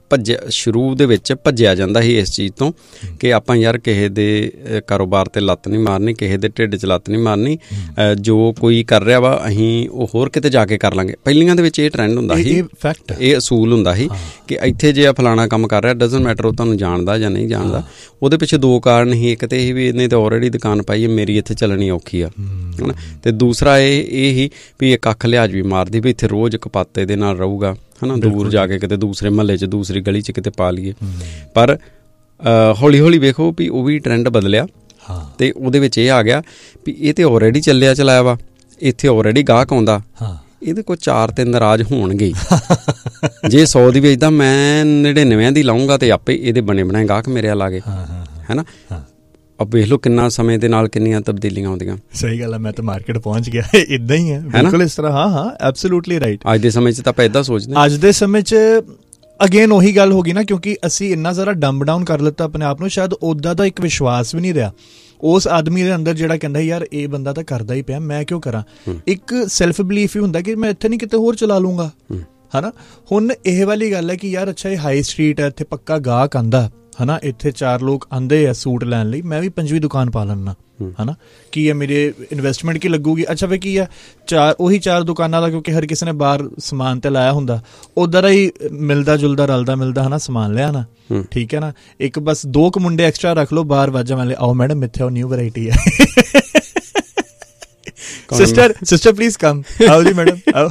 ਭੱਜਿਆ ਸ਼ੁਰੂ ਦੇ ਵਿੱਚ ਭੱਜਿਆ ਜਾਂਦਾ ਸੀ ਇਸ ਚੀਜ਼ ਤੋਂ ਕਿ ਆਪਾਂ ਯਾਰ ਕਿਸੇ ਦੇ ਕਾਰੋਬਾਰ ਤੇ ਲੱਤ ਨਹੀਂ ਮਾਰਨੀ, ਕਿਸੇ ਦੇ ਢਿੱਡ 'ਚ ਲੱਤ ਨਹੀਂ ਮਾਰਨੀ, ਜੋ ਕੋਈ ਕਰ ਰਿਹਾ ਵਾ ਅਸੀਂ ਉਹ ਹੋਰ ਕਿਤੇ ਜਾ ਕੇ ਕਰ ਲਾਂਗੇ। ਪਹਿਲੀਆਂ ਦੇ ਵਿੱਚ ਇਹ ਟਰੈਂਡ ਹੁੰਦਾ ਸੀ, ਫੈਕਟ ਇਹ ਅਸੂਲ ਹੁੰਦਾ ਸੀ ਕਿ ਇੱਥੇ ਜੇ ਆ ਫਲਾਣਾ ਕੰਮ ਕਰ ਰਿਹਾ ਡਜ਼ਨਟ ਮੈਟਰ ਉਹ ਤੁਹਾਨੂੰ ਜਾਣਦਾ ਜਾਂ ਨਹੀਂ ਜਾਣਦਾ। ਉਹਦੇ ਪਿੱਛੇ ਦੋ ਕਾਰਨ ਸੀ, ਇੱਕ ਤਾਂ ਇਹ ਵੀ ਇਹਨੇ ਤਾਂ ਆਲਰੇਡੀ ਦੁਕਾਨ ਪਾਈ ਹੈ, ਮੇਰੀ ਇੱਥੇ ਚੱਲਣੀ ਔਖੀ ਆ, ਹੈ ਨਾ। ਅਤੇ ਦੂਸਰਾ ਇਹ ਇਹ ਹੀ ਵੀ ਇੱਕ ਅੱਖ ਲਿਹਾਜ਼ ਵੀ ਮਾਰਦੀ ਵੀ ਇੱਥੇ ਰੋਜ਼ ਕਪਾਤੇ ਦੇ ਨਾਲ ਰਹੂਗਾ, ਹੈ ਨਾ, ਦੂਰ ਜਾ ਕੇ ਕਿਤੇ ਦੂਸਰੇ ਮਹੱਲੇ 'ਚ ਦੂਸਰੀ ਗਲੀ 'ਚ ਕਿਤੇ ਪਾ ਲਈਏ। ਪਰ ਹੌਲੀ ਹੌਲੀ ਵੇਖੋ ਵੀ ਉਹ ਵੀ ਟਰੈਂਡ ਬਦਲਿਆ ਅਤੇ ਉਹਦੇ ਵਿੱਚ ਇਹ ਆ ਗਿਆ ਵੀ ਇਹ ਤਾਂ ਆਲਰੇਡੀ ਚੱਲਿਆ ਚਲਾਇਆ ਵਾ, ਇੱਥੇ ਆਲਰੇਡੀ ਗਾਹਕ ਆਉਂਦਾ, ਇਹਦੇ ਕੋਲ ਚਾਰ ਤੇ ਨਾਰਾਜ਼ ਹੋਣਗੇ। ਜੇ ਸੌ ਦੀ ਵੇਚਦਾ ਮੈਂ ਨੜਿਨਵੇਂ ਦੀ ਲਾਊਂਗਾ ਅਤੇ ਆਪੇ ਇਹਦੇ ਬਣੇ ਬਣਾਏ ਗਾਹਕ ਮੇਰੇ ਵੱਲ ਆ ਗਏ, ਹੈ ਨਾ। ਅਬ ਵੇਖ ਲਓ ਕਿੰਨਾ ਸਮੇਂ ਦੇ ਨਾਲ ਕਿੰਨੀਆਂ ਤਬਦੀਲੀਆਂ ਆਉਂਦੀਆਂ। ਸਹੀ ਗੱਲ ਹੈ, ਮੈਂ ਤਾਂ ਮਾਰਕੀਟ ਪਹੁੰਚ ਗਿਆ, ਇੱਦਾਂ ਹੀ ਹੈ ਬਿਲਕੁਲ ਇਸ ਤਰ੍ਹਾਂ। ਹਾਂ ਹਾਂ ਐਬਸੋਲੂਟਲੀ ਰਾਈਟ। ਅੱਜ ਦੇ ਸਮੇਂ 'ਚ ਤਾਂ ਆਪਾਂ ਇੱਦਾਂ ਸੋਚਦੇ ਹਾਂ। ਅੱਜ ਦੇ ਸਮੇਂ 'ਚ ਅਗੇਨ ਉਹੀ ਗੱਲ ਹੋ ਗਈ ਨਾ, ਕਿਉਂਕਿ ਅਸੀਂ ਇੰਨਾ ਸਾਰਾ ਡੰਬ ਡਾਊਨ ਕਰ ਲਿੱਤਾ ਆਪਣੇ ਆਪ ਨੂੰ, ਸ਼ਾਇਦ ਉੱਦਾਂ ਦਾ ਇੱਕ ਵਿਸ਼ਵਾਸ ਵੀ ਨਹੀਂ ਰਿਹਾ ਉਸ ਆਦਮੀ ਦੇ ਅੰਦਰ ਜਿਹੜਾ ਕਹਿੰਦਾ ਯਾਰ ਇਹ ਬੰਦਾ ਤਾਂ ਕਰਦਾ ਹੀ ਪਿਆ, ਮੈਂ ਕਿਉਂ ਕਰਾਂ। ਇੱਕ ਸੈਲਫ ਬਿਲੀਫ ਹੀ ਹੁੰਦਾ ਕਿ ਮੈਂ ਇੱਥੇ ਨਹੀਂ ਕਿਤੇ ਹੋਰ ਚਲਾ ਲੂੰਗਾ, ਹੈ ਨਾ। ਹੁਣ ਇਹ ਵਾਲੀ ਗੱਲ ਹੈ ਕਿ ਯਾਰ ਅੱਛਾ ਇਹ ਹਾਈ ਸਟਰੀਟ ਹੈ, ਇੱਥੇ ਪੱਕਾ ਗਾਹਕ ਆਉਂਦਾ, ਹੈ ਨਾ, ਇੱਥੇ ਚਾਰ ਲੋਕ ਆਉਂਦੇ ਆ ਸੂਟ ਲੈਣ ਲਈ, ਮੈਂ ਵੀ ਪੰਜਵੀਂ ਦੁਕਾਨ ਪਾ ਲੈਣਾ, ਹੈ ਨਾ। ਕੀ ਹੈ ਮੇਰੇ ਇਨਵੈਸਟਮੈਂਟ ਕੀ ਲੱਗੂਗੀ, ਅੱਛਾ ਵੀ ਕੀ ਹੈ ਚਾਰ ਉਹੀ ਚਾਰ ਦੁਕਾਨਾਂ ਦਾ, ਕਿਉਂਕਿ ਹਰ ਕਿਸੇ ਨੇ ਬਾਹਰ ਸਮਾਨ ਤੇ ਲਾਇਆ ਹੁੰਦਾ, ਉੱਧਰ ਹੀ ਮਿਲਦਾ ਜੁਲਦਾ ਰਲਦਾ ਮਿਲਦਾ, ਹੈ ਨਾ, ਸਮਾਨ ਲਿਆ ਨਾ, ਠੀਕ ਹੈ ਨਾ। ਇੱਕ ਬਸ ਦੋ ਕੁ ਮੁੰਡੇ ਐਕਸਟਰਾ ਰੱਖ ਲਓ ਬਾਹਰ ਵਾਜਾਂ ਵਾਲੇ, ਆਓ ਮੈਡਮ ਇੱਥੇ ਆਓ ਨਿਊ ਵੈਰਾਈਟੀ ਹੈ, ਸਿਸਟਰ ਸਿਸਟਰ ਪਲੀਜ਼ ਕਮ, ਆਓ ਜੀ ਮੈਡਮ ਆਓ।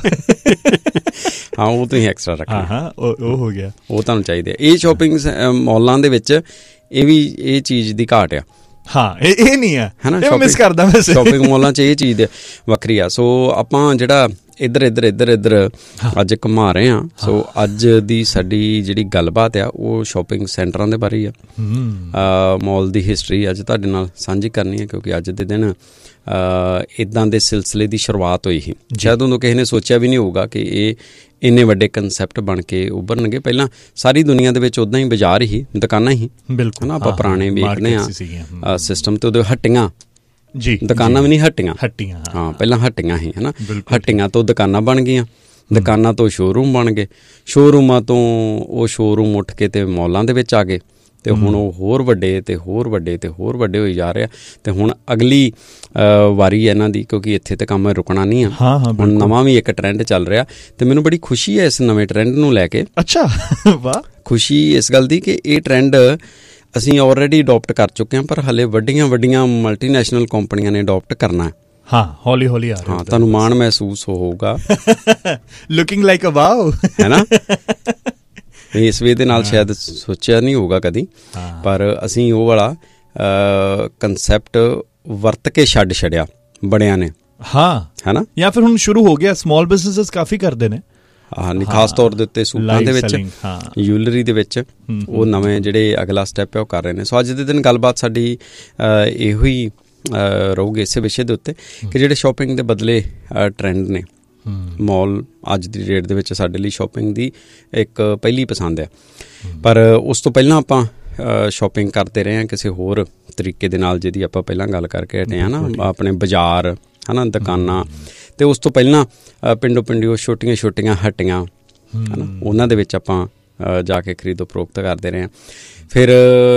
ਹਾਂ ਉਹ ਤੁਸੀਂ ਐਕਸਟਰਾ ਰੱਖਣਾ, ਹਾਂ ਉਹ ਹੋ ਗਿਆ, ਉਹ ਤੁਹਾਨੂੰ ਚਾਹੀਦੇ ਆ। ਇਹ ਸ਼ੋਪਿੰਗ ਮਾਲਾਂ ਦੇ ਵਿੱਚ ਇਹ ਵੀ ਇਹ ਚੀਜ਼ ਦੀ ਘਾਟ ਆ। ਹਾਂ ਇਹ ਇਹ ਨਹੀਂ ਹੈ, ਹੈ ਨਾ, ਮਿਸ ਕਰਦਾ ਮੈਂ ਸ਼ੋਪਿੰਗ ਮਾਲਾਂ 'ਚ ਇਹ ਚੀਜ਼ ਵੱਖਰੀ ਆ। ਸੋ ਆਪਾਂ ਜਿਹੜਾ ਇੱਧਰ ਇੱਧਰ ਇੱਧਰ ਇੱਧਰ ਅੱਜ ਘੁਮਾ ਰਹੇ ਹਾਂ, ਸੋ ਅੱਜ ਦੀ ਸਾਡੀ ਜਿਹੜੀ ਗੱਲਬਾਤ ਆ ਉਹ ਸ਼ੋਪਿੰਗ ਸੈਂਟਰਾਂ ਦੇ ਬਾਰੇ ਹੀ ਆ। ਮਾਲ ਦੀ ਹਿਸਟਰੀ ਅੱਜ ਤੁਹਾਡੇ ਨਾਲ ਸਾਂਝੀ ਕਰਨੀ ਹੈ, ਕਿਉਂਕਿ ਅੱਜ ਦੇ ਦਿਨ ਇੱਦਾਂ ਦੇ ਸਿਲਸਿਲੇ ਦੀ ਸ਼ੁਰੂਆਤ ਹੋਈ ਸੀ। ਸ਼ਾਇਦ ਉਦੋਂ ਕਿਸੇ ਨੇ ਸੋਚਿਆ ਵੀ ਨਹੀਂ ਹੋਊਗਾ ਕਿ ਇਹ ਇੰਨੇ ਵੱਡੇ ਕੰਸੈਪਟ ਬਣ ਕੇ ਉੱਭਰਨਗੇ। ਪਹਿਲਾਂ ਸਾਰੀ ਦੁਨੀਆ ਦੇ ਵਿੱਚ ਉੱਦਾਂ ਹੀ ਬਾਜ਼ਾਰ ਹੀ ਦੁਕਾਨਾਂ ਹੀ, ਬਿਲਕੁਲ ਨਾ, ਆਪਾਂ ਪੁਰਾਣੇ ਵੇਖਦੇ ਹਾਂ ਸਿਸਟਮ, ਅਤੇ ਉਹਦੇ ਹੱਟੀਆਂ ਜੀ, ਦੁਕਾਨਾਂ ਵੀ ਨਹੀਂ ਹੱਟੀਆਂ, ਹੱਟੀਆਂ ਹਾਂ ਪਹਿਲਾਂ ਹੱਟੀਆਂ ਸੀ, ਹੈ ਨਾ। ਹੱਟੀਆਂ ਤੋਂ ਦੁਕਾਨਾਂ ਬਣ ਗਈਆਂ, ਦੁਕਾਨਾਂ ਤੋਂ ਸ਼ੋਅਰੂਮ ਬਣ ਗਏ, ਸ਼ੋਅਰੂਮਾਂ ਤੋਂ ਉਹ ਸ਼ੋਅਰੂਮ ਉੱਠ ਕੇ ਅਤੇ ਮੌਲਾਂ ਦੇ ਵਿੱਚ ਆ ਗਏ, ਅਤੇ ਹੁਣ ਉਹ ਹੋਰ ਵੱਡੇ ਅਤੇ ਹੋਰ ਵੱਡੇ ਅਤੇ ਹੋਰ ਵੱਡੇ ਹੋਈ ਜਾ ਰਹੇ ਆ। ਅਤੇ ਹੁਣ ਅਗਲੀ ਵਾਰੀ ਇਹਨਾਂ ਦੀ, ਕਿਉਂਕਿ ਇੱਥੇ ਤਾਂ ਕੰਮ ਰੁਕਣਾ ਨਹੀਂ ਆ, ਹੁਣ ਨਵਾਂ ਵੀ ਇੱਕ ਟਰੈਂਡ ਚੱਲ ਰਿਹਾ, ਅਤੇ ਮੈਨੂੰ ਬੜੀ ਖੁਸ਼ੀ ਹੈ ਇਸ ਨਵੇਂ ਟਰੈਂਡ ਨੂੰ ਲੈ ਕੇ। ਅੱਛਾ ਵਾਹ, ਖੁਸ਼ੀ ਇਸ ਗੱਲ ਦੀ ਕਿ ਇਹ ਟਰੈਂਡ ਅਸੀਂ ਆਲਰੇਡੀ ਅਡੋਪਟ ਕਰ ਚੁੱਕੇ ਹਾਂ, ਪਰ ਹਾਲੇ ਵੱਡੀਆਂ ਵੱਡੀਆਂ ਮਲਟੀਨੈਸ਼ਨਲ ਕੰਪਨੀਆਂ ਨੇ ਅਡੋਪਟ ਕਰਨਾ। ਹਾਂ ਹੌਲੀ ਹੌਲੀ ਆ ਰਿਹਾ, ਹਾਂ ਤੁਹਾਨੂੰ ਮਾਣ ਮਹਿਸੂਸ ਹੋਊਗਾ। ਲੁਕਿੰਗ ਲਾਈਕ ਅ ਵਾਓ, ਹੈ ਨਾ। ਇਸ ਵੇ ਦੇ ਨਾਲ ਸ਼ਾਇਦ ਸੋਚਿਆ ਨਹੀਂ ਹੋਊਗਾ ਕਦੀ, ਪਰ ਅਸੀਂ ਉਹ ਵਾਲਾ ਕੰਸੈਪਟ ਵਰਤ ਕੇ ਛੱਡ ਛੱਡਿਆ ਬੜਿਆਂ ਨੇ। ਹਾਂ ਹੈ ਨਾ, ਜਾਂ ਫਿਰ ਹੁਣ ਸ਼ੁਰੂ ਹੋ ਗਿਆ, ਸਮਾਲ ਬਿਜ਼ਨੈਸ ਕਾਫੀ ਕਰਦੇ ਨੇ। ਹਾਂ ਨਹੀਂ, ਖਾਸ ਤੌਰ ਦੇ ਉੱਤੇ ਸੂਟਾਂ ਦੇ ਵਿੱਚ, ਜੂਲਰੀ ਦੇ ਵਿੱਚ, ਉਹ ਨਵੇਂ ਜਿਹੜੇ ਅਗਲਾ ਸਟੈਪ ਹੈ ਉਹ ਕਰ ਰਹੇ ਨੇ। ਸੋ ਅੱਜ ਦੇ ਦਿਨ ਗੱਲਬਾਤ ਸਾਡੀ ਇਹੋ ਹੀ ਰਹੂਗੀ ਇਸੇ ਵਿਸ਼ੇ ਦੇ ਉੱਤੇ ਕਿ ਜਿਹੜੇ ਸ਼ੋਪਿੰਗ ਦੇ ਬਦਲੇ ਟਰੈਂਡ ਨੇ। ਮਾਲ ਅੱਜ ਦੀ ਡੇਟ ਦੇ ਵਿੱਚ ਸਾਡੇ ਲਈ ਸ਼ੋਪਿੰਗ ਦੀ ਇੱਕ ਪਹਿਲੀ ਪਸੰਦ ਹੈ, ਪਰ ਉਸ ਤੋਂ ਪਹਿਲਾਂ ਆਪਾਂ ਸ਼ੋਪਿੰਗ ਕਰਦੇ ਰਹੇ ਹਾਂ ਕਿਸੇ ਹੋਰ ਤਰੀਕੇ ਦੇ ਨਾਲ, ਜਿਹਦੀ ਆਪਾਂ ਪਹਿਲਾਂ ਗੱਲ ਕਰਕੇ ਹਟੇ ਹਾਂ ਨਾ, ਆਪਣੇ ਬਾਜ਼ਾਰ, ਹੈ ਨਾ, ਦੁਕਾਨਾਂ, ਅਤੇ ਉਸ ਤੋਂ ਪਹਿਲਾਂ ਪਿੰਡੋ ਪਿੰਡੀ ਉਹ ਛੋਟੀਆਂ ਛੋਟੀਆਂ ਹੱਟੀਆਂ, ਹੈ ਨਾ, ਉਹਨਾਂ ਦੇ ਵਿੱਚ ਆਪਾਂ ਜਾ ਕੇ ਖਰੀਦੋ ਫਰੋਖਤ ਕਰਦੇ ਰਹੇ ਹਾਂ। ਫਿਰ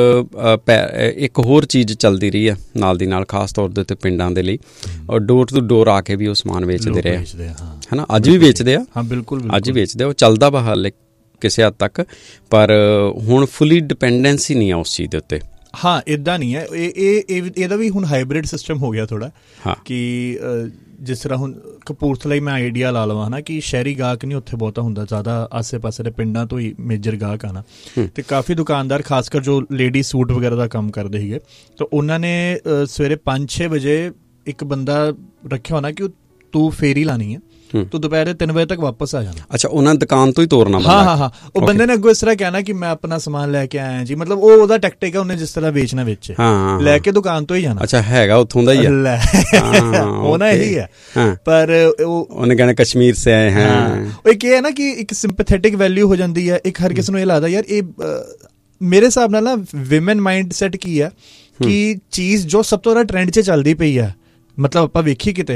ਇੱਕ ਹੋਰ ਚੀਜ਼ ਚੱਲਦੀ ਰਹੀ ਹੈ ਨਾਲ ਦੀ ਨਾਲ, ਖਾਸ ਤੌਰ ਦੇ ਉੱਤੇ ਪਿੰਡਾਂ ਦੇ ਲਈ, ਔਰ ਡੋਰ ਟੂ ਡੋਰ ਆ ਕੇ ਵੀ ਉਹ ਸਮਾਨ ਵੇਚਦੇ ਰਹੇ, ਹੈ ਨਾ। ਅੱਜ ਵੀ ਵੇਚਦੇ ਆ, ਹਾਂ ਬਿਲਕੁਲ ਅੱਜ ਵੀ ਵੇਚਦੇ ਆ, ਉਹ ਚੱਲਦਾ ਵਾ ਹਾਲੇ ਕਿਸੇ ਹੱਦ ਤੱਕ, ਪਰ ਹੁਣ ਫੁੱਲੀ ਡਿਪੈਂਡੈਂਸੀ ਨਹੀਂ ਆ ਉਸ ਚੀਜ਼ ਦੇ ਉੱਤੇ। ਹਾਂ ਇੱਦਾਂ ਨਹੀਂ ਹੈ, ਇਹ ਇਹ ਇਹਦਾ ਵੀ ਹੁਣ ਹਾਈਬ੍ਰਿਡ ਸਿਸਟਮ ਹੋ ਗਿਆ ਥੋੜ੍ਹਾ, ਕਿ ਜਿਸ ਤਰ੍ਹਾਂ ਹੁਣ ਕਪੂਰਥਲਾ ਹੀ ਮੈਂ ਆਈਡੀਆ ਲਾ ਲਵਾਂ, ਹੈ ਨਾ, ਕਿ ਸ਼ਹਿਰੀ ਗਾਹਕ ਨਹੀਂ ਉੱਥੇ ਬਹੁਤਾ ਹੁੰਦਾ, ਜ਼ਿਆਦਾ ਆਸੇ ਪਾਸੇ ਦੇ ਪਿੰਡਾਂ ਤੋਂ ਹੀ ਮੇਜਰ ਗਾਹਕ ਆਉਣਾ, ਅਤੇ ਕਾਫੀ ਦੁਕਾਨਦਾਰ ਖਾਸ ਕਰ ਜੋ ਲੇਡੀ ਸੂਟ ਵਗੈਰਾ ਦਾ ਕੰਮ ਕਰਦੇ ਸੀਗੇ, ਤਾਂ ਉਹਨਾਂ ਨੇ ਸਵੇਰੇ ਪੰਜ ਛੇ ਵਜੇ ਇੱਕ ਬੰਦਾ ਰੱਖਿਆ ਹੋਣਾ ਕਿ ਤੂੰ ਫੇਰੀ ਲਾਣੀ ਹੈ, ਤੂੰ ਦੁਪਹਿਰੇ ਤਿੰਨ ਵਜੇ ਤੱਕ ਵਾਪਸ ਆ ਜਾਣਾ। ਅੱਛਾ, ਉਹਨਾਂ ਨੇ ਦੁਕਾਨ ਤੋਂ ਹੀ ਤੋਰਨਾ। ਹਾਂ ਹਾਂ ਹਾਂ, ਉਹ ਬੰਦੇ ਨੇ ਅੱਗੋਂ ਇਸ ਤਰ੍ਹਾਂ ਕਹਿਣਾ ਕਿ ਮੈਂ ਆਪਣਾ ਸਮਾਨ ਲੈ ਕੇ ਆਇਆ ਜੀ, ਮਤਲਬ ਉਹ ਉਹਦਾ ਟੈਕਟਿਕ ਹੈ, ਉਹਨੇ ਜਿਸ ਤਰ੍ਹਾਂ ਵੇਚਣਾ ਵਿੱਚ ਲੈ ਕੇ ਦੁਕਾਨ ਤੋਂ ਹੀ ਜਾਣਾ। ਅੱਛਾ, ਹੈਗਾ ਉੱਥੋਂ ਦਾ ਹੀ ਹੈ, ਉਹ ਨਾ ਇਹੀ ਹੈ, ਪਰ ਉਹਨੇ ਕਹਿਣਾ ਕਸ਼ਮੀਰ ਸੇ ਆਏ ਹੈ। ਉਹ ਇੱਕ ਇਹ ਹੈ ਨਾ ਕਿ ਇੱਕ ਸਿੰਪੈਥੈਟਿਕ ਵੈਲਿਊ ਹੋ ਜਾਂਦੀ ਹੈ, ਇੱਕ ਹਰ ਕਿਸੇ ਨੂੰ ਇਹ ਲੱਗਦਾ ਯਾਰ ਇਹ ਮੇਰੇ ਹਿਸਾਬ ਨਾਲ ਨਾ ਵਿਮਨ ਮਾਈਂਡ ਸੈਟ ਕੀ ਹੈ ਕਿ ਚੀਜ਼ ਜੋ ਸਭ ਤੋਂ ਜ਼ਿਆਦਾ ਟਰੈਂਡ 'ਚ ਚੱਲਦੀ ਪਈ ਹੈ, ਮਤਲਬ ਆਪਾਂ ਵੇਖੀ ਕਿਤੇ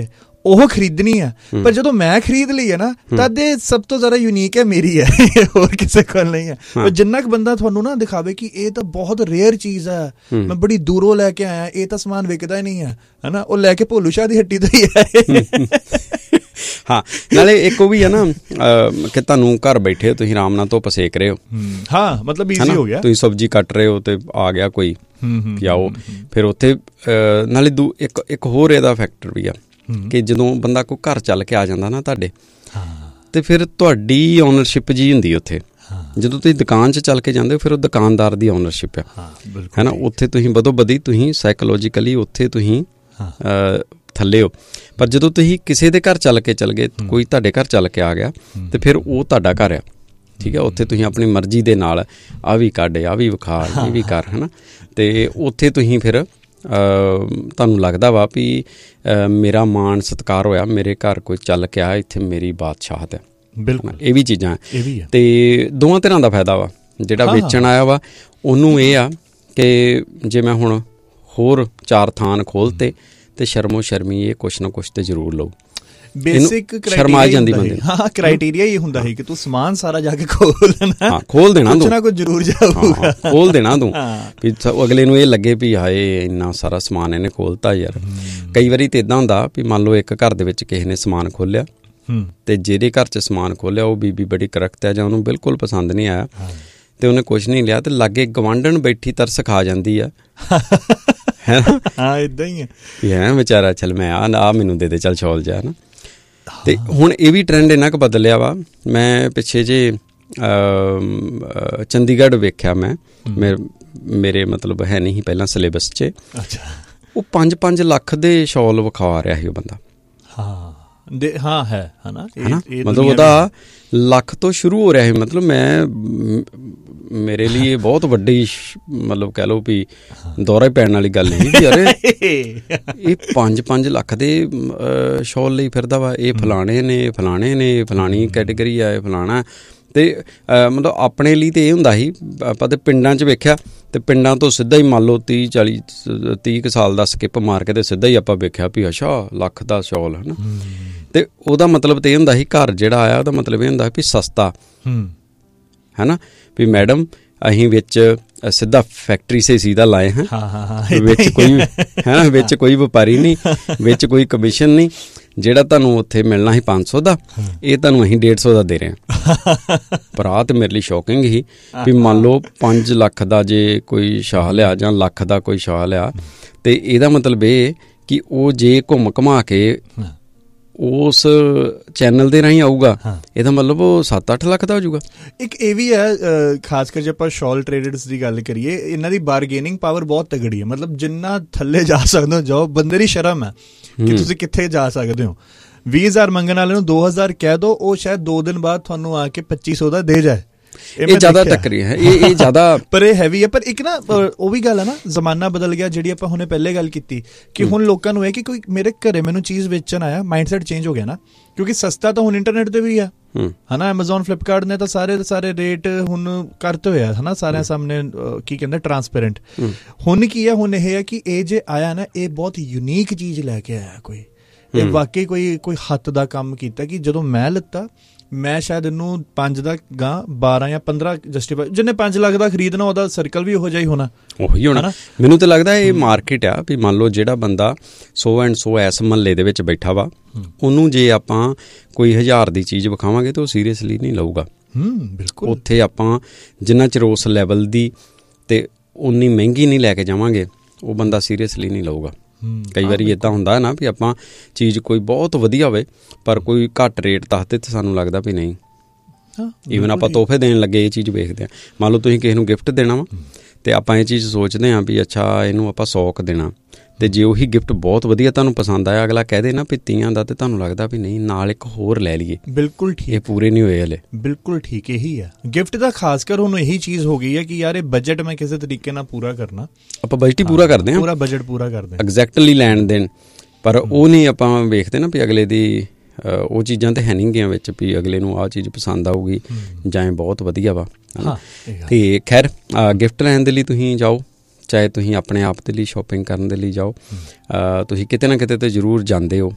ਉਹ ਖਰੀਦਣੀ ਹੈ। ਪਰ ਜਦੋਂ ਮੈਂ ਖਰੀਦ ਲਈ ਹੈ ਨਾ ਤਦ ਇਹ ਸਭ ਤੋਂ ਜ਼ਿਆਦਾ ਯੂਨੀਕ ਹੈ ਮੇਰੀ ਹੈ, ਹੋਰ ਕਿਸੇ ਕੋਲ ਨਹੀਂ ਹੈ। ਪਰ ਜਿੰਨਾ ਕੁ ਬੰਦਾ ਤੁਹਾਨੂੰ ਨਾ ਦਿਖਾਵੇ ਕਿ ਇਹ ਤਾਂ ਬਹੁਤ ਰੇਅਰ ਚੀਜ਼ ਹੈ, ਮੈਂ ਬੜੀ ਦੂਰੋਂ ਲੈ ਕੇ ਆਇਆ, ਇਹ ਤਾਂ ਸਮਾਨ ਵਿਕਦਾ ਹੀ ਨਹੀਂ ਹੈ, ਹਨਾ, ਉਹ ਲੈ ਕੇ ਭੋਲੂ ਸ਼ਾਹ ਦੀ ਹੱਟੀ ਤੋਂ ਹੀ ਹੈ। ਹਾਂ, ਨਾਲੇ ਇੱਕ ਉਹ ਵੀ ਹੈ ਨਾ ਕਿ ਤੁਹਾਨੂੰ ਘਰ ਬੈਠੇ ਹੋ, ਤੁਸੀਂ ਆਰਾਮ ਨਾਲ ਧੁੱਪ ਸੇਕ ਰਹੇ ਹੋ। ਹਾਂ, ਮਤਲਬ ਈਜ਼ੀ ਹੋ ਗਿਆ। ਤੁਸੀਂ ਸਬਜ਼ੀ ਕੱਟ ਰਹੇ ਹੋ ਤੇ ਆ ਗਿਆ ਕੋਈ ਕਿ ਆਓ, ਫਿਰ ਉੱਥੇ ਨਾਲੇ ਦੂ ਇੱਕ ਇੱਕ ਹੋਰ ਇਹਦਾ ਫੈਕਟਰ ਵੀ ਆ ਕਿ ਜਦੋਂ ਬੰਦਾ ਕੋਈ ਘਰ ਚੱਲ ਕੇ ਆ ਜਾਂਦਾ ਨਾ ਤੁਹਾਡੇ, ਤੇ ਫਿਰ ਤੁਹਾਡੀ ਓਨਰਸ਼ਿਪ ਜੀ ਹੁੰਦੀ ਉੱਥੇ। ਜਦੋਂ ਤੁਸੀਂ ਦੁਕਾਨ 'ਚ ਚੱਲ ਕੇ ਜਾਂਦੇ ਹੋ ਫਿਰ ਉਹ ਦੁਕਾਨਦਾਰ ਦੀ ਓਨਰਸ਼ਿਪ ਆ, ਹੈ ਨਾ। ਉੱਥੇ ਤੁਸੀਂ ਬਦੋ ਬਦੀ ਤੁਸੀਂ ਸਾਈਕੋਲੋਜੀਕਲੀ ਉੱਥੇ ਤੁਸੀਂ ਥੱਲੇ ਹੋ। ਪਰ ਜਦੋਂ ਤੁਸੀਂ ਕਿਸੇ ਦੇ ਘਰ ਚੱਲ ਕੇ ਚੱਲ ਗਏ, ਕੋਈ ਤੁਹਾਡੇ ਘਰ ਚੱਲ ਕੇ ਆ ਗਿਆ, ਤੇ ਫਿਰ ਉਹ ਤੁਹਾਡਾ ਘਰ ਆ, ਠੀਕ ਹੈ। ਉੱਥੇ ਤੁਸੀਂ ਆਪਣੀ ਮਰਜ਼ੀ ਦੇ ਨਾਲ ਆਹ ਵੀ ਕੱਢ, ਆਹ ਵੀ ਵਿਖਾ, ਇਹ ਵੀ ਕਰ, ਹੈ ਨਾ। ਅਤੇ ਉੱਥੇ ਤੁਸੀਂ ਫਿਰ ਤੁਹਾਨੂੰ ਲੱਗਦਾ ਵਾ ਵੀ ਮੇਰਾ ਮਾਣ ਸਤਿਕਾਰ ਹੋਇਆ, ਮੇਰੇ ਘਰ ਕੋਈ ਚੱਲ ਕੇ ਆਇਆ, ਇੱਥੇ ਮੇਰੀ ਬਾਦਸ਼ਾਹਤ ਹੈ। ਬਿਲਕੁਲ, ਇਹ ਵੀ ਚੀਜ਼ਾਂ ਹੈ। ਅਤੇ ਦੋਵਾਂ ਤਰ੍ਹਾਂ ਦਾ ਫਾਇਦਾ ਵਾ। ਜਿਹੜਾ ਵੇਚਣ ਆਇਆ ਵਾ ਉਹਨੂੰ ਇਹ ਆ ਕਿ ਜੇ ਮੈਂ ਹੁਣ ਹੋਰ ਚਾਰ ਥਾਨ ਖੋਲ੍ਹਤੇ ਤੇ ਸ਼ਰਮੋ ਸ਼ਰਮੀ ਇਹ ਕੁਛ ਨਾ ਕੁਛ ਤੇ ਜ਼ਰੂਰ ਲਊ। ਬੇਸਿਕ ਸ਼ਰਮਾ ਜਾਂਦੀ ਬੰਦੇ। ਹਾਂ, ਕ੍ਰਾਈਟੇਰੀਆ ਇਹ ਹੁੰਦਾ ਹੈ ਕਿ ਤੂੰ ਸਮਾਨ ਸਾਰਾ ਜਾ ਕੇ ਖੋਲ ਲੈਣਾ। ਹਾਂ, ਖੋਲ ਦੇਣਾ, ਕੁਛ ਨਾ ਕੁਛ ਜ਼ਰੂਰ ਜਾਊਗਾ, ਖੋਲ ਦੇਣਾ ਤੂੰ, ਵੀ ਅਗਲੇ ਨੂੰ ਇਹ ਲੱਗੇ ਵੀ ਹਾਏ ਇੰਨਾ ਸਾਰਾ ਸਮਾਨ ਇਹਨੇ ਖੋਲਤਾ ਯਾਰ। ਕਈ ਵਾਰੀ ਤਾਂ ਇੱਦਾਂ ਹੁੰਦਾ ਵੀ ਮੰਨ ਲਓ ਇੱਕ ਘਰ ਦੇ ਵਿੱਚ ਕਿਸੇ ਨੇ ਸਮਾਨ ਖੋਲਿਆ, ਤੇ ਜਿਹਦੇ ਘਰ 'ਚ ਸਮਾਨ ਖੋਲਿਆ ਉਹ ਬੀਬੀ ਬੜੀ ਕਰੈਕਟ ਹੈ ਜਾਂ ਉਹਨੂੰ ਬਿਲਕੁਲ ਪਸੰਦ ਨਹੀਂ ਆਇਆ, ਤੇ ਉਹਨੇ ਕੁਛ ਨਹੀਂ ਲਿਆ, ਤੇ ਲਾਗੇ ਗਵਾਂਢਣ ਬੈਠੀ ਤਰਸ ਖਾ ਜਾਂਦੀ ਆ, ਹੈ ਨਾ। ਹਾਂ, ਇੱਦਾਂ ਹੀ ਹੈ ਵੀ ਹੈ ਵਿਚਾਰਾ, ਚੱਲ ਮੈਂ ਆ ਆ ਮੈਨੂੰ ਦੇ ਦੇ, ਚੱਲ ਛੋਲ ਜਾ, ਨਾ। ਅਤੇ ਹੁਣ ਇਹ ਵੀ ਟਰੈਂਡ ਇੰਨਾ ਕੁ ਬਦਲਿਆ ਵਾ। ਮੈਂ ਪਿੱਛੇ ਜੇ ਚੰਡੀਗੜ੍ਹ ਵੇਖਿਆ, ਮੈਂ ਮੇ ਮੇਰੇ ਮਤਲਬ ਹੈ ਨਹੀਂ ਸੀ ਪਹਿਲਾਂ ਸਿਲੇਬਸ 'ਚ, ਉਹ ਪੰਜ ਪੰਜ ਲੱਖ ਦੇ ਸ਼ਾਲ ਵਿਖਾ ਰਿਹਾ ਸੀ ਉਹ ਬੰਦਾ। ਹਾਂ ਦੇ ਹਾਂ ਹੈ ਹੈ ਨਾ, ਮਤਲਬ ਉਹਦਾ ਲੱਖ ਤੋਂ ਸ਼ੁਰੂ ਹੋ ਰਿਹਾ ਸੀ। ਮਤਲਬ ਮੈਂ ਮੇਰੇ ਲਈ ਇਹ ਬਹੁਤ ਵੱਡੀ ਮਤਲਬ ਕਹਿ ਲਓ ਵੀ ਦੌਰਾ ਪੈਣ ਵਾਲੀ ਗੱਲ ਸੀ ਵੀ ਅਰੇ ਇਹ ਪੰਜ ਪੰਜ ਲੱਖ ਦੇ ਸ਼ਾਲ ਲਈ ਫਿਰਦਾ ਵਾ, ਇਹ ਫਲਾਣੇ ਨੇ ਫਲਾਣੇ ਨੇ ਫਲਾਣੀ ਕੈਟੇਗਰੀ ਆ, ਇਹ ਫਲਾਣਾ। ਅਤੇ ਮਤਲਬ ਆਪਣੇ ਲਈ ਤਾਂ ਇਹ ਹੁੰਦਾ ਸੀ, ਆਪਾਂ ਤਾਂ ਪਿੰਡਾਂ 'ਚ ਵੇਖਿਆ, ਅਤੇ ਪਿੰਡਾਂ ਤੋਂ ਸਿੱਧਾ ਹੀ ਮੰਨ ਲਓ ਤੀਹ ਚਾਲੀ ਤੀਹ ਕੁ ਸਾਲ ਦਾ ਸਕਿੱਪ ਮਾਰ ਕੇ ਅਤੇ ਸਿੱਧਾ ਹੀ ਆਪਾਂ ਵੇਖਿਆ ਵੀ ਅੱਛਾ ਲੱਖ ਦਾ ਸ਼ਾਲ, ਹੈ ਨਾ। ਅਤੇ ਉਹਦਾ ਮਤਲਬ ਤਾਂ ਇਹ ਹੁੰਦਾ ਸੀ, ਘਰ ਜਿਹੜਾ ਆਇਆ ਉਹਦਾ ਮਤਲਬ ਇਹ ਹੁੰਦਾ ਵੀ ਸਸਤਾ, ਹੈ ਨਾ। ਵੀ ਮੈਡਮ ਅਸੀਂ ਵਿੱਚ ਸਿੱਧਾ ਫੈਕਟਰੀ ਸੇ ਸਿੱਧਾ ਲਾਏ ਹਾਂ, ਵਿੱਚ ਕੋਈ ਹੈ ਨਾ, ਵਿੱਚ ਕੋਈ ਵਪਾਰੀ ਨਹੀਂ, ਵਿੱਚ ਕੋਈ ਕਮਿਸ਼ਨ ਨਹੀਂ। ਜਿਹੜਾ ਤੁਹਾਨੂੰ ਉੱਥੇ ਮਿਲਣਾ ਸੀ ਪੰਜ ਸੌ ਦਾ, ਇਹ ਤੁਹਾਨੂੰ ਅਸੀਂ ਡੇਢ ਸੌ ਦਾ ਦੇ ਰਹੇ ਹਾਂ। ਪਰ ਆਹ ਤਾਂ ਮੇਰੇ ਲਈ ਸ਼ੌਕਿੰਗ ਸੀ ਵੀ ਮੰਨ ਲਓ ਪੰਜ ਲੱਖ ਦਾ ਜੇ ਕੋਈ ਸ਼ਾਹ ਲਿਆ ਜਾਂ ਲੱਖ ਦਾ ਕੋਈ ਸ਼ਾਹ ਲਿਆ, ਅਤੇ ਇਹਦਾ ਮਤਲਬ ਇਹ ਕਿ ਉਹ ਜੇ ਘੁੰਮ ਘੁਮਾ ਕੇ ਉਸ ਚੈਨਲ ਦੇ ਰਾਹੀਂ ਆਊਗਾ, ਇਹਦਾ ਮਤਲਬ ਉਹ ਸੱਤ ਅੱਠ ਲੱਖ ਦਾ ਹੋ ਜਾਊਗਾ। ਇੱਕ ਇਹ ਵੀ ਹੈ, ਖਾਸ ਕਰ ਜੇ ਆਪਾਂ ਸ਼ਾਲ ਟ੍ਰੇਡਰਸ ਦੀ ਗੱਲ ਕਰੀਏ, ਇਹਨਾਂ ਦੀ ਬਾਰਗੇਨਿੰਗ ਪਾਵਰ ਬਹੁਤ ਤਗੜੀ ਹੈ। ਮਤਲਬ ਜਿੰਨਾ ਥੱਲੇ ਜਾ ਸਕਦੇ ਹੋ ਜਾਓ, ਬੰਦੇ ਦੀ ਸ਼ਰਮ ਹੈ ਕਿ ਤੁਸੀਂ ਕਿੱਥੇ ਜਾ ਸਕਦੇ ਹੋ। ਵੀਹ ਹਜ਼ਾਰ ਮੰਗਣ ਵਾਲੇ ਨੂੰ ਦੋ ਹਜ਼ਾਰ ਕਹਿ ਦਿਓ, ਉਹ ਸ਼ਾਇਦ ਦੋ ਦਿਨ ਬਾਅਦ ਤੁਹਾਨੂੰ ਆ ਕੇ ਪੱਚੀ ਸੌ ਦਾ ਦੇ ਜਾਏ। ਇਹ ਜ਼ਿਆਦਾ ਟੱਕਰੀ ਹੈ, ਇਹ ਇਹ ਜ਼ਿਆਦਾ ਪਰ ਇਹ ਹੈਵੀ ਹੈ। ਪਰ ਇੱਕ ਨਾ ਉਹ ਵੀ ਗੱਲ ਹੈ ਨਾ, ਜ਼ਮਾਨਾ ਬਦਲ ਗਿਆ, ਜਿਹੜੀ ਆਪਾਂ ਹੁਣੇ ਪਹਿਲੇ ਗੱਲ ਕੀਤੀ ਕਿ ਹੁਣ ਲੋਕਾਂ ਨੂੰ ਇਹ ਕਿ ਕੋਈ ਮੇਰੇ ਘਰੇ ਮੈਨੂੰ ਚੀਜ਼ ਵੇਚਣ ਆਇਆ, ਮਾਈਂਡ ਸੈਟ ਚੇਂਜ ਹੋ ਗਿਆ ਨਾ, ਕਿਉਂਕਿ ਸਸਤਾ ਤਾਂ ਹੁਣ ਇੰਟਰਨੈਟ 'ਤੇ ਵੀ ਆ, ਹੈ ਨਾ। ਐਮਾਜ਼ੋਨ ਫਲਿੱਪਕਾਰਟ ਨੇ ਤਾਂ ਸਾਰੇ ਦੇ ਸਾਰੇ ਰੇਟ ਹੁਣ ਕਰਤੇ ਹੋਏ ਆ, ਹੈ ਨਾ, ਸਾਰਿਆਂ ਸਾਹਮਣੇ ਕੀ ਕਹਿੰਦੇ ਟਰਾਂਸਪੇਰੈਂਟ। ਹੁਣ ਕੀ ਹੈ, ਹੁਣ ਇਹ ਹੈ ਕਿ ਇਹ ਜੇ ਆਇਆ ਨਾ, ਇਹ ਬਹੁਤ ਯੂਨੀਕ ਚੀਜ਼ ਲੈ ਕੇ ਆਇਆ ਕੋਈ, ਇਹ ਵਾਕਈ ਕੋਈ ਕੋਈ ਹੱਥ ਦਾ ਕੰਮ ਕੀਤਾ ਕਿ ਜਦੋਂ ਮੈਂ ਲਿੱਤਾ, ਮੈਂ ਸ਼ਾਇਦ ਇਹਨੂੰ ਪੰਜ ਦਾ ਗਾਂ ਬਾਰਾਂ ਜਾਂ ਪੰਦਰਾਂ ਜਸਟੀਫਾਈ, ਜਿਹਨੇ ਪੰਜ ਲੱਖ ਦਾ ਖਰੀਦਣਾ ਉਹਦਾ ਸਰਕਲ ਵੀ ਉਹੋ ਜਿਹਾ ਹੀ ਹੋਣਾ, ਉਹੀ ਹੋਣਾ। ਮੈਨੂੰ ਤਾਂ ਲੱਗਦਾ ਇਹ ਮਾਰਕੀਟ ਆ ਵੀ ਮੰਨ ਲਓ ਜਿਹੜਾ ਬੰਦਾ ਸੌ ਐਂਡ ਸੌ ਇਸ ਮਹੱਲੇ ਦੇ ਵਿੱਚ ਬੈਠਾ ਵਾ, ਉਹਨੂੰ ਜੇ ਆਪਾਂ ਕੋਈ ਹਜ਼ਾਰ ਦੀ ਚੀਜ਼ ਵਿਖਾਵਾਂਗੇ ਤਾਂ ਉਹ ਸੀਰੀਅਸਲੀ ਨਹੀਂ ਲਊਗਾ। ਬਿਲਕੁਲ, ਉੱਥੇ ਆਪਾਂ ਜਿੰਨਾ ਚਿਰ ਉਸ ਲੈਵਲ ਦੀ ਅਤੇ ਉਨੀ ਮਹਿੰਗੀ ਨਹੀਂ ਲੈ ਕੇ ਜਾਵਾਂਗੇ, ਉਹ ਬੰਦਾ ਸੀਰੀਅਸਲੀ ਨਹੀਂ ਲਊਗਾ। ਕਈ ਵਾਰੀ ਇੱਦਾਂ ਹੁੰਦਾ ਨਾ ਵੀ ਆਪਾਂ ਚੀਜ਼ ਕੋਈ ਬਹੁਤ ਵਧੀਆ ਹੋਵੇ ਪਰ ਕੋਈ ਘੱਟ ਰੇਟ ਦੱਸਦੇ ਤਾਂ ਸਾਨੂੰ ਲੱਗਦਾ ਵੀ ਨਹੀਂ। ਈਵਨ ਆਪਾਂ ਤੋਹਫੇ ਦੇਣ ਲੱਗੇ ਇਹ ਚੀਜ਼ ਵੇਖਦੇ ਹਾਂ। ਮੰਨ ਲਓ ਤੁਸੀਂ ਕਿਸੇ ਨੂੰ ਗਿਫਟ ਦੇਣਾ ਵਾ ਅਤੇ ਆਪਾਂ ਇਹ ਚੀਜ਼ ਸੋਚਦੇ ਹਾਂ ਵੀ ਅੱਛਾ ਇਹਨੂੰ ਆਪਾਂ ਸੌ ਕੁ ਦੇਣਾ, ਅਤੇ ਜੇ ਉਹੀ ਗਿਫਟ ਬਹੁਤ ਵਧੀਆ ਤੁਹਾਨੂੰ ਪਸੰਦ ਆਇਆ, ਅਗਲਾ ਕਹਿ ਦੇ ਨਾ ਵੀ ਤੀਆਂ ਦਾ, ਅਤੇ ਤੁਹਾਨੂੰ ਲੱਗਦਾ ਵੀ ਨਹੀਂ ਨਾਲ ਇੱਕ ਹੋਰ ਲੈ ਲਈਏ। ਬਿਲਕੁਲ ਠੀਕ, ਇਹ ਪੂਰੇ ਨਹੀਂ ਹੋਏ ਹਲੇ। ਬਿਲਕੁਲ ਠੀਕ, ਇਹੀ ਆ ਗਿਫਟ ਦਾ ਖਾਸ ਕਰ ਹੁਣ ਇਹੀ ਚੀਜ਼ ਹੋ ਗਈ ਹੈ ਕਿ ਯਾਰ ਇਹ ਬਜਟ ਮੈਂ ਕਿਸੇ ਤਰੀਕੇ ਨਾਲ ਪੂਰਾ ਕਰਨਾ, ਆਪਾਂ ਬਜਟ ਹੀ ਪੂਰਾ ਕਰਦੇ ਹਾਂ, ਪੂਰਾ ਬਜਟ ਪੂਰਾ ਕਰਦੇ ਹਾਂ ਐਗਜ਼ੈਕਟਲੀ ਲੈਣ ਦੇਣ। ਪਰ ਉਹ ਨਹੀਂ ਆਪਾਂ ਵੇਖਦੇ ਨਾ ਵੀ ਅਗਲੇ ਦੀ ਉਹ ਚੀਜ਼ਾਂ ਤਾਂ ਹੈ ਨਹੀਂ ਗੀਆਂ ਵਿੱਚ ਵੀ ਅਗਲੇ ਨੂੰ ਆਹ ਚੀਜ਼ ਪਸੰਦ ਆਊਗੀ ਜਾਂ ਬਹੁਤ ਵਧੀਆ ਵਾ। ਅਤੇ ਖੈਰ ਗਿਫਟ ਲੈਣ ਦੇ ਲਈ ਤੁਸੀਂ ਜਾਓ, ਚਾਹੇ ਤੁਸੀਂ ਆਪਣੇ ਆਪ ਦੇ ਲਈ ਸ਼ੋਪਿੰਗ ਕਰਨ ਦੇ ਲਈ ਜਾਓ, ਤੁਸੀਂ ਕਿਤੇ ਨਾ ਕਿਤੇ ਤਾਂ ਜ਼ਰੂਰ ਜਾਂਦੇ ਹੋ,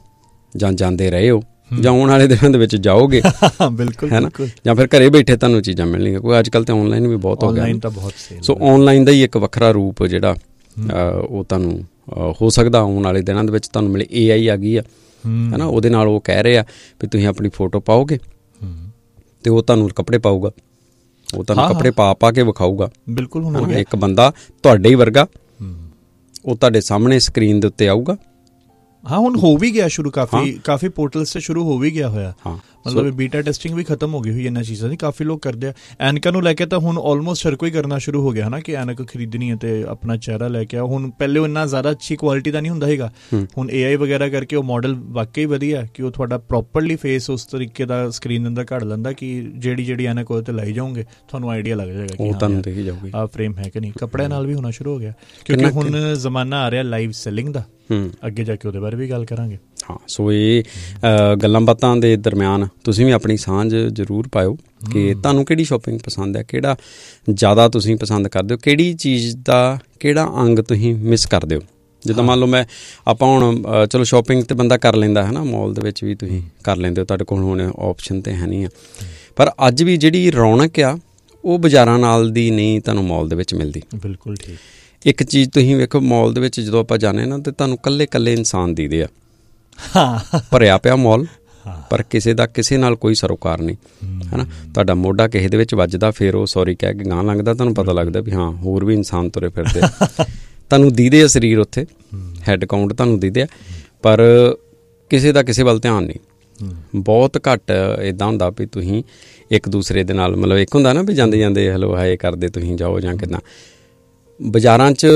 ਜਾਂ ਜਾਂਦੇ ਰਹੇ ਹੋ ਜਾਂ ਆਉਣ ਵਾਲੇ ਦਿਨਾਂ ਦੇ ਵਿੱਚ ਜਾਓਗੇ, ਬਿਲਕੁਲ ਹੈ ਨਾ, ਜਾਂ ਫਿਰ ਘਰੇ ਬੈਠੇ ਤੁਹਾਨੂੰ ਚੀਜ਼ਾਂ ਮਿਲਣਗੀਆਂ। ਕੋਈ ਅੱਜ ਕੱਲ੍ਹ ਤਾਂ ਆਨਲਾਈਨ ਵੀ ਬਹੁਤ ਹੋ ਗਿਆ, ਸੋ ਆਨਲਾਈਨ ਦਾ ਹੀ ਇੱਕ ਵੱਖਰਾ ਰੂਪ ਜਿਹੜਾ ਉਹ ਤੁਹਾਨੂੰ ਹੋ ਸਕਦਾ ਆਉਣ ਵਾਲੇ ਦਿਨਾਂ ਦੇ ਵਿੱਚ ਤੁਹਾਨੂੰ ਮਿਲੇ। ਏ ਆਈ ਆ ਗਈ ਆ, ਹੈ ਨਾ, ਉਹਦੇ ਨਾਲ ਉਹ ਕਹਿ ਰਹੇ ਆ ਵੀ ਤੁਸੀਂ ਆਪਣੀ ਫੋਟੋ ਪਾਓਗੇ ਤੇ ਉਹ ਤੁਹਾਨੂੰ ਕੱਪੜੇ ਪਾਊਗਾ, ਉਹ ਤੁਹਾਨੂੰ ਕੱਪੜੇ ਪਾ ਪਾ ਕੇ ਵਿਖਾਊਗਾ। ਬਿਲਕੁਲ, ਇੱਕ ਬੰਦਾ ਤੁਹਾਡੇ ਹੀ ਵਰਗਾ ਉਹ ਤੁਹਾਡੇ ਸਾਹਮਣੇ ਸਕਰੀਨ ਦੇ ਉੱਤੇ ਆਊਗਾ। ਹਾਂ, ਹੁਣ ਹੋ ਵੀ ਗਿਆ ਸ਼ੁਰੂ, ਕਾਫੀ ਕਾਫੀ ਪੋਰਟਲਸ ਤੇ ਸ਼ੁਰੂ ਹੋ ਵੀ ਗਿਆ ਹੋਇਆ। ਮਤਲਬ ਬੀਟਾ ਟੈਸਟਿੰਗ ਵੀ ਖਤਮ ਹੋ ਗਈ ਹੋਈ ਇਹਨਾਂ ਚੀਜ਼ਾਂ ਦੀ, ਕਾਫੀ ਲੋਕ ਕਰਦੇ ਆ। ਐਨਕਾਂ ਨੂੰ ਲੈ ਕੇ ਤਾਂ ਹੁਣ ਆਲਮੋਸਟ ਹਰ ਕੋਈ ਕਰਨਾ ਸ਼ੁਰੂ ਹੋ ਗਿਆ ਹੈ ਨਾ, ਕਿ ਐਨਕ ਖਰੀਦਣੀ ਹੈ ਤੇ ਆਪਣਾ ਚਿਹਰਾ ਲੈ ਕੇ ਆਓ। ਹੁਣ ਪਹਿਲੇ ਇੰਨਾ ਜ਼ਿਆਦਾ ਅੱਛੀ ਕੁਆਲਿਟੀ ਦਾ ਨਹੀਂ ਹੁੰਦਾ ਹੈਗਾ, ਹੁਣ ਏ ਆਈ ਵਗੈਰਾ ਕਰਕੇ ਉਹ ਮਾਡਲ ਵਾਕਈ ਵਧੀਆ ਕਿ ਉਹ ਤੁਹਾਡਾ ਪ੍ਰੋਪਰਲੀ ਫੇਸ ਉਸ ਤਰੀਕੇ ਦਾ ਸਕਰੀਨ ਦੇ ਅੰਦਰ ਘੜ ਲੈਂਦਾ ਕਿ ਜਿਹੜੀ ਜਿਹੜੀ ਐਨਕ ਉਹਦੇ 'ਤੇ ਲਾਈ ਜਾਓਗੇ ਤੁਹਾਨੂੰ ਆਈਡੀਆ ਲੱਗ ਜਾਏਗਾ ਕਿ ਤੁਹਾਨੂੰ ਦੇਖੀ ਜਾਊਗੀ ਆਹ ਫਰੇਮ ਹੈ ਕਿ ਨਹੀਂ। ਕੱਪੜਿਆਂ ਨਾਲ ਵੀ ਹੋਣਾ ਸ਼ੁਰੂ ਹੋ ਗਿਆ ਕਿਉਂਕਿ ਹੁਣ ਜ਼ਮਾਨਾ ਆ ਰਿਹਾ ਲਾਈਵ ਸੈਲਿੰਗ ਦਾ, ਅੱਗੇ ਜਾ ਕੇ ਉਹਦੇ ਬਾਰੇ ਵੀ ਗੱਲ ਕਰਾਂਗੇ। ਹਾਂ, ਸੋ ਇਹ ਗੱਲਾਂ ਬਾਤਾਂ ਦੇ ਦਰਮਿਆਨ ਤੁਸੀਂ ਵੀ ਆਪਣੀ ਸਾਂਝ ਜ਼ਰੂਰ ਪਾਇਓ ਕਿ ਤੁਹਾਨੂੰ ਕਿਹੜੀ ਸ਼ੋਪਿੰਗ ਪਸੰਦ ਹੈ, ਕਿਹੜਾ ਜ਼ਿਆਦਾ ਤੁਸੀਂ ਪਸੰਦ ਕਰਦੇ ਹੋ, ਕਿਹੜੀ ਚੀਜ਼ ਦਾ ਕਿਹੜਾ ਅੰਗ ਤੁਸੀਂ ਮਿਸ ਕਰਦੇ ਹੋ। ਜਿੱਦਾਂ ਮੰਨ ਲਓ ਮੈਂ ਆਪਾਂ ਹੁਣ ਚਲੋ ਸ਼ੋਪਿੰਗ ਤਾਂ ਬੰਦਾ ਕਰ ਲੈਂਦਾ ਹੈ ਨਾ, ਮੋਲ ਦੇ ਵਿੱਚ ਵੀ ਤੁਸੀਂ ਕਰ ਲੈਂਦੇ ਹੋ, ਤੁਹਾਡੇ ਕੋਲ ਹੁਣ ਆਪਸ਼ਨ ਤਾਂ ਹੈ ਨਹੀਂ ਆ, ਪਰ ਅੱਜ ਵੀ ਜਿਹੜੀ ਰੌਣਕ ਆ ਉਹ ਬਾਜ਼ਾਰਾਂ ਨਾਲ ਦੀ ਨਹੀਂ ਤੁਹਾਨੂੰ ਮੋਲ ਦੇ ਵਿੱਚ ਮਿਲਦੀ। ਬਿਲਕੁਲ ਠੀਕ। ਇੱਕ ਚੀਜ਼ ਤੁਸੀਂ ਵੇਖੋ, ਮੋਲ ਦੇ ਵਿੱਚ ਜਦੋਂ ਆਪਾਂ ਜਾਂਦੇ ਨਾ ਤੇ ਤੁਹਾਨੂੰ ਇਕੱਲੇ ਇਕੱਲੇ ਇਨਸਾਨ ਦਿਖਦੇ ਆ, ਭਰਿਆ ਪਿਆ ਮੋਲ, ਪਰ ਕਿਸੇ ਦਾ ਕਿਸੇ ਨਾਲ ਕੋਈ ਸਰੋਕਾਰ ਨਹੀਂ, ਹੈ ਨਾ। ਤੁਹਾਡਾ ਮੋਢਾ ਕਿਸੇ ਦੇ ਵਿੱਚ ਵੱਜਦਾ, ਫਿਰ ਉਹ ਸੌਰੀ ਕਹਿ ਕੇ ਗਾਂਹ ਲੰਘਦਾ, ਤੁਹਾਨੂੰ ਪਤਾ ਲੱਗਦਾ ਵੀ ਹਾਂ ਹੋਰ ਵੀ ਇਨਸਾਨ ਤੁਰੇ ਫਿਰਦੇ। ਤੁਹਾਨੂੰ ਦਿਖਦੇ ਆ ਸਰੀਰ ਉੱਥੇ, ਹੈਡ ਕਾਊਂਟ ਤੁਹਾਨੂੰ ਦਿਖਦੇ ਆ, ਪਰ ਕਿਸੇ ਦਾ ਕਿਸੇ ਵੱਲ ਧਿਆਨ ਨਹੀਂ। ਬਹੁਤ ਘੱਟ ਇੱਦਾਂ ਹੁੰਦਾ ਵੀ ਤੁਸੀਂ ਇੱਕ ਦੂਸਰੇ ਦੇ ਨਾਲ, ਮਤਲਬ ਇੱਕ ਹੁੰਦਾ ਨਾ ਵੀ ਜਾਂਦੇ ਜਾਂਦੇ ਹੈਲੋ ਹਾਏ ਕਰਦੇ ਤੁਸੀਂ ਜਾਓ ਜਾਂ ਕਿੱਦਾਂ। ਬਾਜ਼ਾਰਾਂ 'ਚ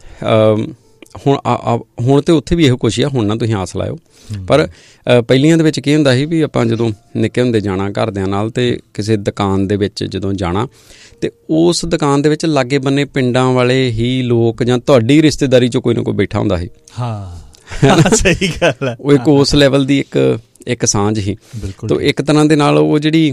ਹੁਣ ਹੁਣ ਤਾਂ ਉੱਥੇ ਵੀ ਇਹੋ ਕੁਛ ਆ, ਹੁਣ ਨਾ ਤੁਸੀਂ ਆਸ ਲਾਇਓ, ਪਰ ਪਹਿਲੀਆਂ ਦੇ ਵਿੱਚ ਕੀ ਹੁੰਦਾ ਸੀ ਵੀ ਆਪਾਂ ਜਦੋਂ ਨਿੱਕੇ ਹੁੰਦੇ ਜਾਣਾ ਘਰਦਿਆਂ ਨਾਲ ਅਤੇ ਕਿਸੇ ਦੁਕਾਨ ਦੇ ਵਿੱਚ ਜਦੋਂ ਜਾਣਾ ਅਤੇ ਉਸ ਦੁਕਾਨ ਦੇ ਵਿੱਚ ਲਾਗੇ ਬੰਨੇ ਪਿੰਡਾਂ ਵਾਲੇ ਹੀ ਲੋਕ ਜਾਂ ਤੁਹਾਡੀ ਰਿਸ਼ਤੇਦਾਰੀ 'ਚੋਂ ਕੋਈ ਨਾ ਕੋਈ ਬੈਠਾ ਹੁੰਦਾ ਸੀ। ਹਾਂ, ਸਹੀ ਗੱਲ ਹੈ। ਉਹ ਇੱਕ ਉਸ ਲੈਵਲ ਦੀ ਇੱਕ ਇੱਕ ਸਾਂਝ ਸੀ। ਤਾਂ ਇੱਕ ਤਰ੍ਹਾਂ ਦੇ ਨਾਲ ਉਹ ਜਿਹੜੀ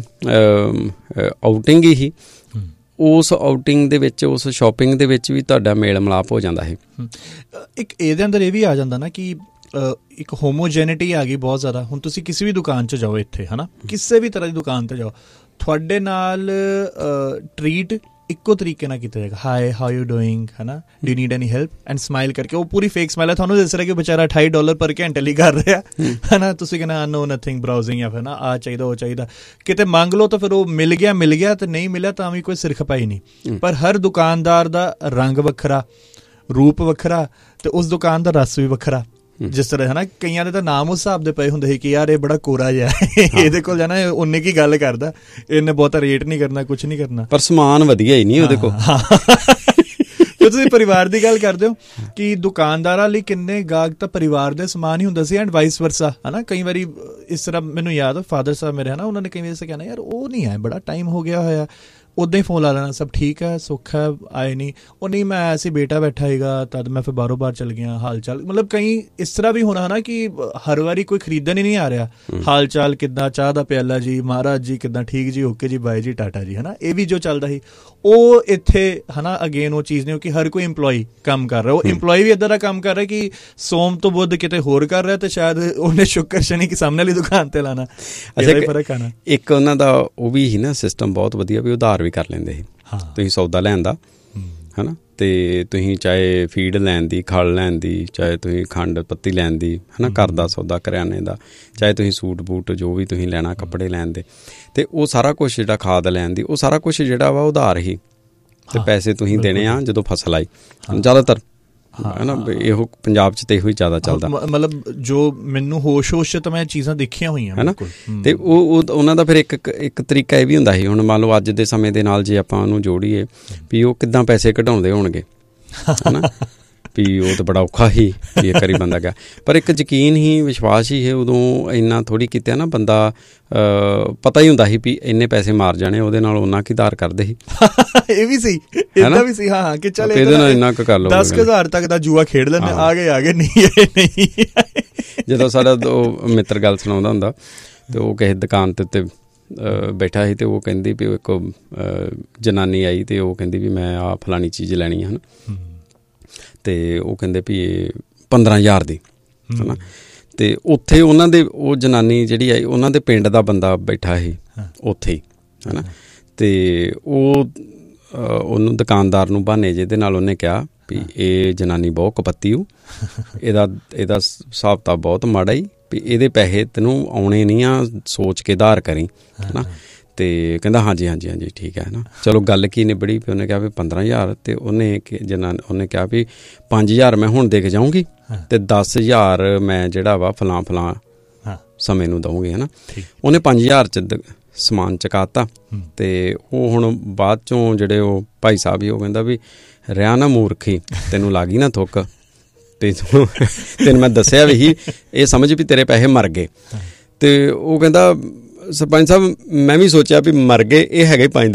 ਆਊਟਿੰਗ ਹੀ ਸੀ, ਉਸ ਆਊਟਿੰਗ ਦੇ ਵਿੱਚ, ਉਸ ਸ਼ੋਪਿੰਗ ਦੇ ਵਿੱਚ ਵੀ ਤੁਹਾਡਾ ਮੇਲ ਮਿਲਾਪ ਹੋ ਜਾਂਦਾ ਹੈ। ਇੱਕ ਇਹਦੇ ਅੰਦਰ ਇਹ ਵੀ ਆ ਜਾਂਦਾ ਨਾ ਕਿ ਇੱਕ ਹੋਮੋਜੈਨਿਟੀ ਆ ਗਈ ਬਹੁਤ ਜ਼ਿਆਦਾ। ਹੁਣ ਤੁਸੀਂ ਕਿਸੇ ਵੀ ਦੁਕਾਨ 'ਚ ਜਾਓ ਇੱਥੇ, ਹੈ ਨਾ, ਕਿਸੇ ਵੀ ਤਰ੍ਹਾਂ ਦੀ ਦੁਕਾਨ 'ਤੇ ਜਾਓ, ਤੁਹਾਡੇ ਨਾਲ ਟਰੀਟ ਇੱਕੋ ਤਰੀਕੇ ਨਾਲ ਕੀਤਾ ਜਾਏਗਾ। ਹਾਈ, ਹਾਊ ਯੂ ਡੂਇੰਗ, ਹੈ ਨਾ, do you need any help, and smile ਕਰਕੇ। ਉਹ ਪੂਰੀ ਫੇਕ ਸਮਾਈਲ ਹੈ, ਤੁਹਾਨੂੰ ਦੱਸ ਰਿਹਾ ਕਿ ਵਿਚਾਰਾ ਅਠਾਈ ਡਾਲਰ ਪਰ ਘੰਟੇ ਲਈ ਕਰ ਰਿਹਾ, ਹੈ ਨਾ, ਤੁਸੀਂ ਕਹਿੰਦਾ ਨੋ ਨਥਿੰਗ ਬਰਾਊਜ਼ਿੰਗ, ਜਾਂ ਫਿਰ ਨਾ ਆਹ ਚਾਹੀਦਾ ਉਹ ਚਾਹੀਦਾ, ਕਿਤੇ ਮੰਗ ਲਓ ਤਾਂ ਫਿਰ ਉਹ ਮਿਲ ਗਿਆ ਮਿਲ ਗਿਆ ਤੇ ਨਹੀਂ ਮਿਲਿਆ ਤਾਂ ਵੀ ਕੋਈ ਸਿਰ ਖਪਾਈ ਨਹੀਂ। ਪਰ ਹਰ ਦੁਕਾਨਦਾਰ ਦਾ ਰੰਗ ਵੱਖਰਾ, ਰੂਪ ਵੱਖਰਾ, ਤੇ ਉਸ ਦੁਕਾਨ ਦਾ ਰਸ ਵੀ ਵੱਖਰਾ। ਜਿਸ ਤਰ੍ਹਾਂ ਹੈ ਨਾ, ਕਈਆਂ ਦੇ ਤਾਂ ਨਾਮ ਉਸ ਹਿਸਾਬ ਦੇ ਪਏ ਹੁੰਦੇ ਸੀ ਕਿ ਯਾਰ ਇਹ ਬੜਾ ਕੋਰਾ ਜਿਹਾ, ਇਹਦੇ ਕੋਲ ਜਾਣਾ ਉਨੇ ਕੀ ਗੱਲ ਕਰਦਾ, ਇਹਨੇ ਬਹੁਤਾ ਰੇਟ ਨਹੀਂ ਕਰਨਾ, ਕੁਛ ਨਹੀਂ ਕਰਨਾ, ਪਰ ਸਮਾਨ ਵਧੀਆ ਹੀ ਨਹੀਂ ਉਹਦੇ ਕੋਲ। ਤੁਸੀਂ ਪਰਿਵਾਰ ਦੀ ਗੱਲ ਕਰਦੇ ਹੋ ਕਿ ਦੁਕਾਨਦਾਰਾਂ ਲਈ ਕਿੰਨੇ ਗਾਹਕ ਤਾਂ ਪਰਿਵਾਰ ਦੇ ਸਮਾਨ ਹੀ ਹੁੰਦਾ ਸੀ, ਐਂਡ ਵਾਈਸ ਵਰਸਾ, ਹੈ ਨਾ। ਕਈ ਵਾਰੀ ਇਸ ਤਰ੍ਹਾਂ ਮੈਨੂੰ ਯਾਦ, ਫਾਦਰ ਸਾਹਿਬ ਮੇਰੇ, ਹੈ ਨਾ, ਉਹਨਾਂ ਨੇ ਕਈ ਵਾਰੀ ਕਹਿਣਾ ਯਾਰ ਉਹ ਨਹੀਂ ਆਏ, ਬੜਾ ਟਾਈਮ ਹੋ ਗਿਆ ਹੋਇਆ, ਉੱਦਾਂ ਹੀ ਫੋਨ ਲਾ ਲੈਣਾ, ਸਭ ਠੀਕ ਹੈ, ਸੁੱਖ ਹੈ, ਆਏ ਨਹੀਂ, ਉਹ ਨਹੀਂ ਮੈਂ ਐਸੇ ਬੇਟਾ ਬੈਠਾ ਹੈਗਾ ਤਦ ਮੈਂ ਫਿਰ ਬਾਹਰੋਂ ਬਾਹਰ ਚਲ ਗਿਆ, ਹਾਲ ਚਾਲ। ਮਤਲਬ ਕਈ ਇਸ ਤਰ੍ਹਾਂ ਵੀ ਹੋਣਾ ਹੈ ਨਾ ਕਿ ਹਰ ਵਾਰੀ ਕੋਈ ਖਰੀਦਣ ਹੀ ਨਹੀਂ ਆ ਰਿਹਾ, ਹਾਲ ਚਾਲ ਕਿੱਦਾਂ, ਚਾਹ ਦਾ ਪਿਆਲਾ ਜੀ, ਮਹਾਰਾਜ ਜੀ ਕਿੱਦਾਂ, ਠੀਕ ਜੀ, ਓਕੇ ਜੀ, ਬਾਏ ਜੀ, ਟਾਟਾ ਜੀ, ਹੈ ਨਾ। ਇਹ ਵੀ ਜੋ ਚੱਲਦਾ ਸੀ ਉਹ ਇੱਥੇ, ਹੈ ਨਾ, ਅਗੇਨ ਉਹ ਚੀਜ਼ ਨਹੀਂ ਕਿ ਹਰ ਕੋਈ ਇੰਪਲੋਈ ਕੰਮ ਕਰ ਰਿਹਾ। ਉਹ ਇੰਪਲੋਈ ਵੀ ਇੱਦਾਂ ਦਾ ਕੰਮ ਕਰ ਰਿਹਾ ਕਿ ਸੋਮ ਤੋਂ ਬੁੱਧ ਕਿਤੇ ਹੋਰ ਕਰ ਰਿਹਾ, ਤੇ ਸ਼ਾਇਦ ਉਹਨੇ ਸ਼ੁੱਕਰ ਸ਼ਨੀ ਕਿ ਸਾਹਮਣੇ ਵਾਲੀ ਦੁਕਾਨ ਤੇ ਲਾਣਾ। ਇਹਦਾ ਹੀ ਫਰਕ ਆਣਾ। ਇੱਕ ਉਹਨਾਂ ਦਾ ਉਹ ਵੀ ਸੀ ਨਾ ਸਿਸਟਮ ਬਹੁਤ ਵਧੀਆ, ਵੀ ਉਧਾਰ ਵੀ ਕਰ ਲੈਂਦੇ ਸੀ। ਤੁਸੀਂ ਸੌਦਾ ਲੈਣ ਦਾ, ਹੈ ਨਾ, ਅਤੇ ਤੁਸੀਂ ਚਾਹੇ ਫੀਡ ਲੈਣ ਦੀ, ਖਲ ਲੈਣ ਦੀ, ਚਾਹੇ ਤੁਸੀਂ ਖੰਡ ਪੱਤੀ ਲੈਣ ਦੀ, ਹੈ ਨਾ, ਘਰ ਦਾ ਸੌਦਾ ਕਰਿਆਨੇ ਦਾ, ਚਾਹੇ ਤੁਸੀਂ ਸੂਟ ਬੂਟ ਜੋ ਵੀ ਤੁਸੀਂ ਲੈਣਾ, ਕੱਪੜੇ ਲੈਣ ਦੇ, ਅਤੇ ਉਹ ਸਾਰਾ ਕੁਛ ਜਿਹੜਾ ਖਾਦ ਲੈਣ ਦੀ, ਉਹ ਸਾਰਾ ਕੁਛ ਜਿਹੜਾ ਵਾ ਉਧਾਰ ਹੀ, ਅਤੇ ਪੈਸੇ ਤੁਸੀਂ ਦੇਣੇ ਆ ਜਦੋਂ ਫਸਲ ਆਈ ਜ਼ਿਆਦਾਤਰ, ਹੈ ਨਾ। ਇਹੋ ਪੰਜਾਬ 'ਚ ਤਾਂ ਇਹੋ ਹੀ ਜ਼ਿਆਦਾ ਚੱਲਦਾ। ਮਤਲਬ ਜੋ ਮੈਨੂੰ ਹੋਸ਼ ਹੋਸ਼ ਤਾਂ ਮੈਂ ਚੀਜ਼ਾਂ ਦੇਖੀਆਂ ਹੋਈਆਂ, ਹੈ ਨਾ। ਅਤੇ ਉਹ ਉਹਨਾਂ ਦਾ ਫਿਰ ਇੱਕ ਇੱਕ ਤਰੀਕਾ ਇਹ ਵੀ ਹੁੰਦਾ ਸੀ, ਹੁਣ ਮੰਨ ਲਓ ਅੱਜ ਦੇ ਸਮੇਂ ਦੇ ਨਾਲ ਜੇ ਆਪਾਂ ਉਹਨੂੰ ਜੋੜੀਏ ਵੀ ਉਹ ਕਿੱਦਾਂ ਪੈਸੇ ਕਢਾਉਂਦੇ ਹੋਣਗੇ, ਹੈ ਨਾ, ਵੀ ਉਹ ਤਾਂ ਬੜਾ ਔਖਾ ਹੀ ਵੀ ਇੱਕ ਵਾਰੀ ਬੰਦਾ ਗਿਆ, ਪਰ ਇੱਕ ਯਕੀਨ ਹੀ, ਵਿਸ਼ਵਾਸ ਹੀ ਹੈ। ਉਦੋਂ ਇੰਨਾ ਥੋੜ੍ਹੀ ਕੀਤਾ ਨਾ, ਬੰਦਾ ਪਤਾ ਹੀ ਹੁੰਦਾ ਸੀ ਵੀ ਇੰਨੇ ਪੈਸੇ ਮਾਰ ਜਾਣੇ, ਉਹਦੇ ਨਾਲ ਉਹਨਾਂ ਕੀ ਉਧਾਰ ਕਰਦੇ ਸੀ। ਇਹ ਵੀ ਸੀ, ਇਹਦਾ ਵੀ ਸੀ, ਹਾਂ, ਕਿ ਚੱਲ ਇਹਦੇ ਨਾਲ ਇੰਨਾ ਕੁ ਕਰ ਲਓ, ਦਸ ਹਜ਼ਾਰ ਤੱਕ ਦਾ ਜੂਆ ਖੇਡ ਲੈਂਦੇ, ਆ ਗਏ ਆ ਗਏ, ਨਹੀਂ ਨਹੀਂ। ਜਦੋਂ ਸਾਡਾ ਉਹ ਮਿੱਤਰ ਗੱਲ ਸੁਣਾਉਂਦਾ ਹੁੰਦਾ, ਅਤੇ ਉਹ ਕਿਸੇ ਦੁਕਾਨ ਦੇ ਉੱਤੇ ਬੈਠਾ ਸੀ, ਅਤੇ ਉਹ ਕਹਿੰਦੀ ਵੀ ਇੱਕ ਜਨਾਨੀ ਆਈ, ਅਤੇ ਉਹ ਕਹਿੰਦੀ ਵੀ ਮੈਂ ਆਹ ਫਲਾਣੀ ਚੀਜ਼ ਲੈਣੀ ਹੈ, ਹੈ ਨਾ, ਅਤੇ ਉਹ ਕਹਿੰਦੇ ਵੀ ਇਹ ਪੰਦਰਾਂ ਹਜ਼ਾਰ ਦੀ, ਹੈ ਨਾ। ਤੇ ਉੱਥੇ ਉਹਨਾਂ ਦੇ ਉਹ ਜਨਾਨੀ ਜਿਹੜੀ ਆਈ ਉਹਨਾਂ ਦੇ ਪਿੰਡ ਦਾ ਬੰਦਾ ਬੈਠਾ ਸੀ ਉੱਥੇ ਹੀ ਹੈ ਨਾ। ਅਤੇ ਉਹ ਉਹਨੂੰ ਦੁਕਾਨਦਾਰ ਨੂੰ ਬਹਾਨੇ ਜਿਹਦੇ ਨਾਲ ਉਹਨੇ ਕਿਹਾ ਵੀ ਇਹ ਜਨਾਨੀ ਬਹੁਤ ਕਪੱਤੀ ਹੋ, ਇਹਦਾ ਇਹਦਾ ਹਿਸਾਬ ਤਾਂ ਬਹੁਤ ਮਾੜਾ ਹੀ, ਵੀ ਇਹਦੇ ਪੈਸੇ ਤੈਨੂੰ ਆਉਣੇ ਨਹੀਂ ਆ, ਸੋਚ ਕੇ ਉਧਾਰ ਕਰੀ ਹੈ ਨਾ। ਅਤੇ ਕਹਿੰਦਾ ਹਾਂਜੀ ਹਾਂਜੀ ਹਾਂਜੀ ਠੀਕ ਹੈ ਨਾ। ਚਲੋ ਗੱਲ ਕੀ ਨਿਬੜੀ ਵੀ ਉਹਨੇ ਕਿਹਾ ਵੀ ਪੰਦਰਾਂ ਹਜ਼ਾਰ, ਅਤੇ ਉਹਨੇ ਜਨਾ ਉਹਨੇ ਕਿਹਾ ਵੀ ਪੰਜ ਹਜ਼ਾਰ ਮੈਂ ਹੁਣ ਦੇ ਕੇ ਜਾਊਂਗੀ ਅਤੇ ਦਸ ਹਜ਼ਾਰ ਮੈਂ ਜਿਹੜਾ ਵਾ ਫਲਾਂ ਫਲਾਂ ਸਮੇਂ ਨੂੰ ਦਊਂਗੀ ਹੈ ਨਾ। ਉਹਨੇ ਪੰਜ ਹਜ਼ਾਰ 'ਚ ਸਮਾਨ ਚੁਕਾਤਾ ਅਤੇ ਉਹ ਹੁਣ ਬਾਅਦ 'ਚੋਂ ਜਿਹੜੇ ਉਹ ਭਾਈ ਸਾਹਿਬ ਹੀ ਉਹ ਕਹਿੰਦਾ ਵੀ ਰਿਹਾ ਨਾ ਮੂਰਖੀ, ਤੈਨੂੰ ਲੱਗ ਗਈ ਨਾ ਥੁੱਕ, ਅਤੇ ਤੈਨੂੰ ਮੈਂ ਦੱਸਿਆ ਵੀ ਇਹ ਸਮਝ ਵੀ ਤੇਰੇ ਪੈਸੇ ਮਰ ਗਏ। ਅਤੇ ਉਹ ਕਹਿੰਦਾ ਸਰਪੰਚ ਸਾਹਿਬ ਮੈਂ ਵੀ ਸੋਚਿਆ ਵੀ ਮਰ ਗਏ, ਇਹ ਹੈਗੇ ਪੰਜ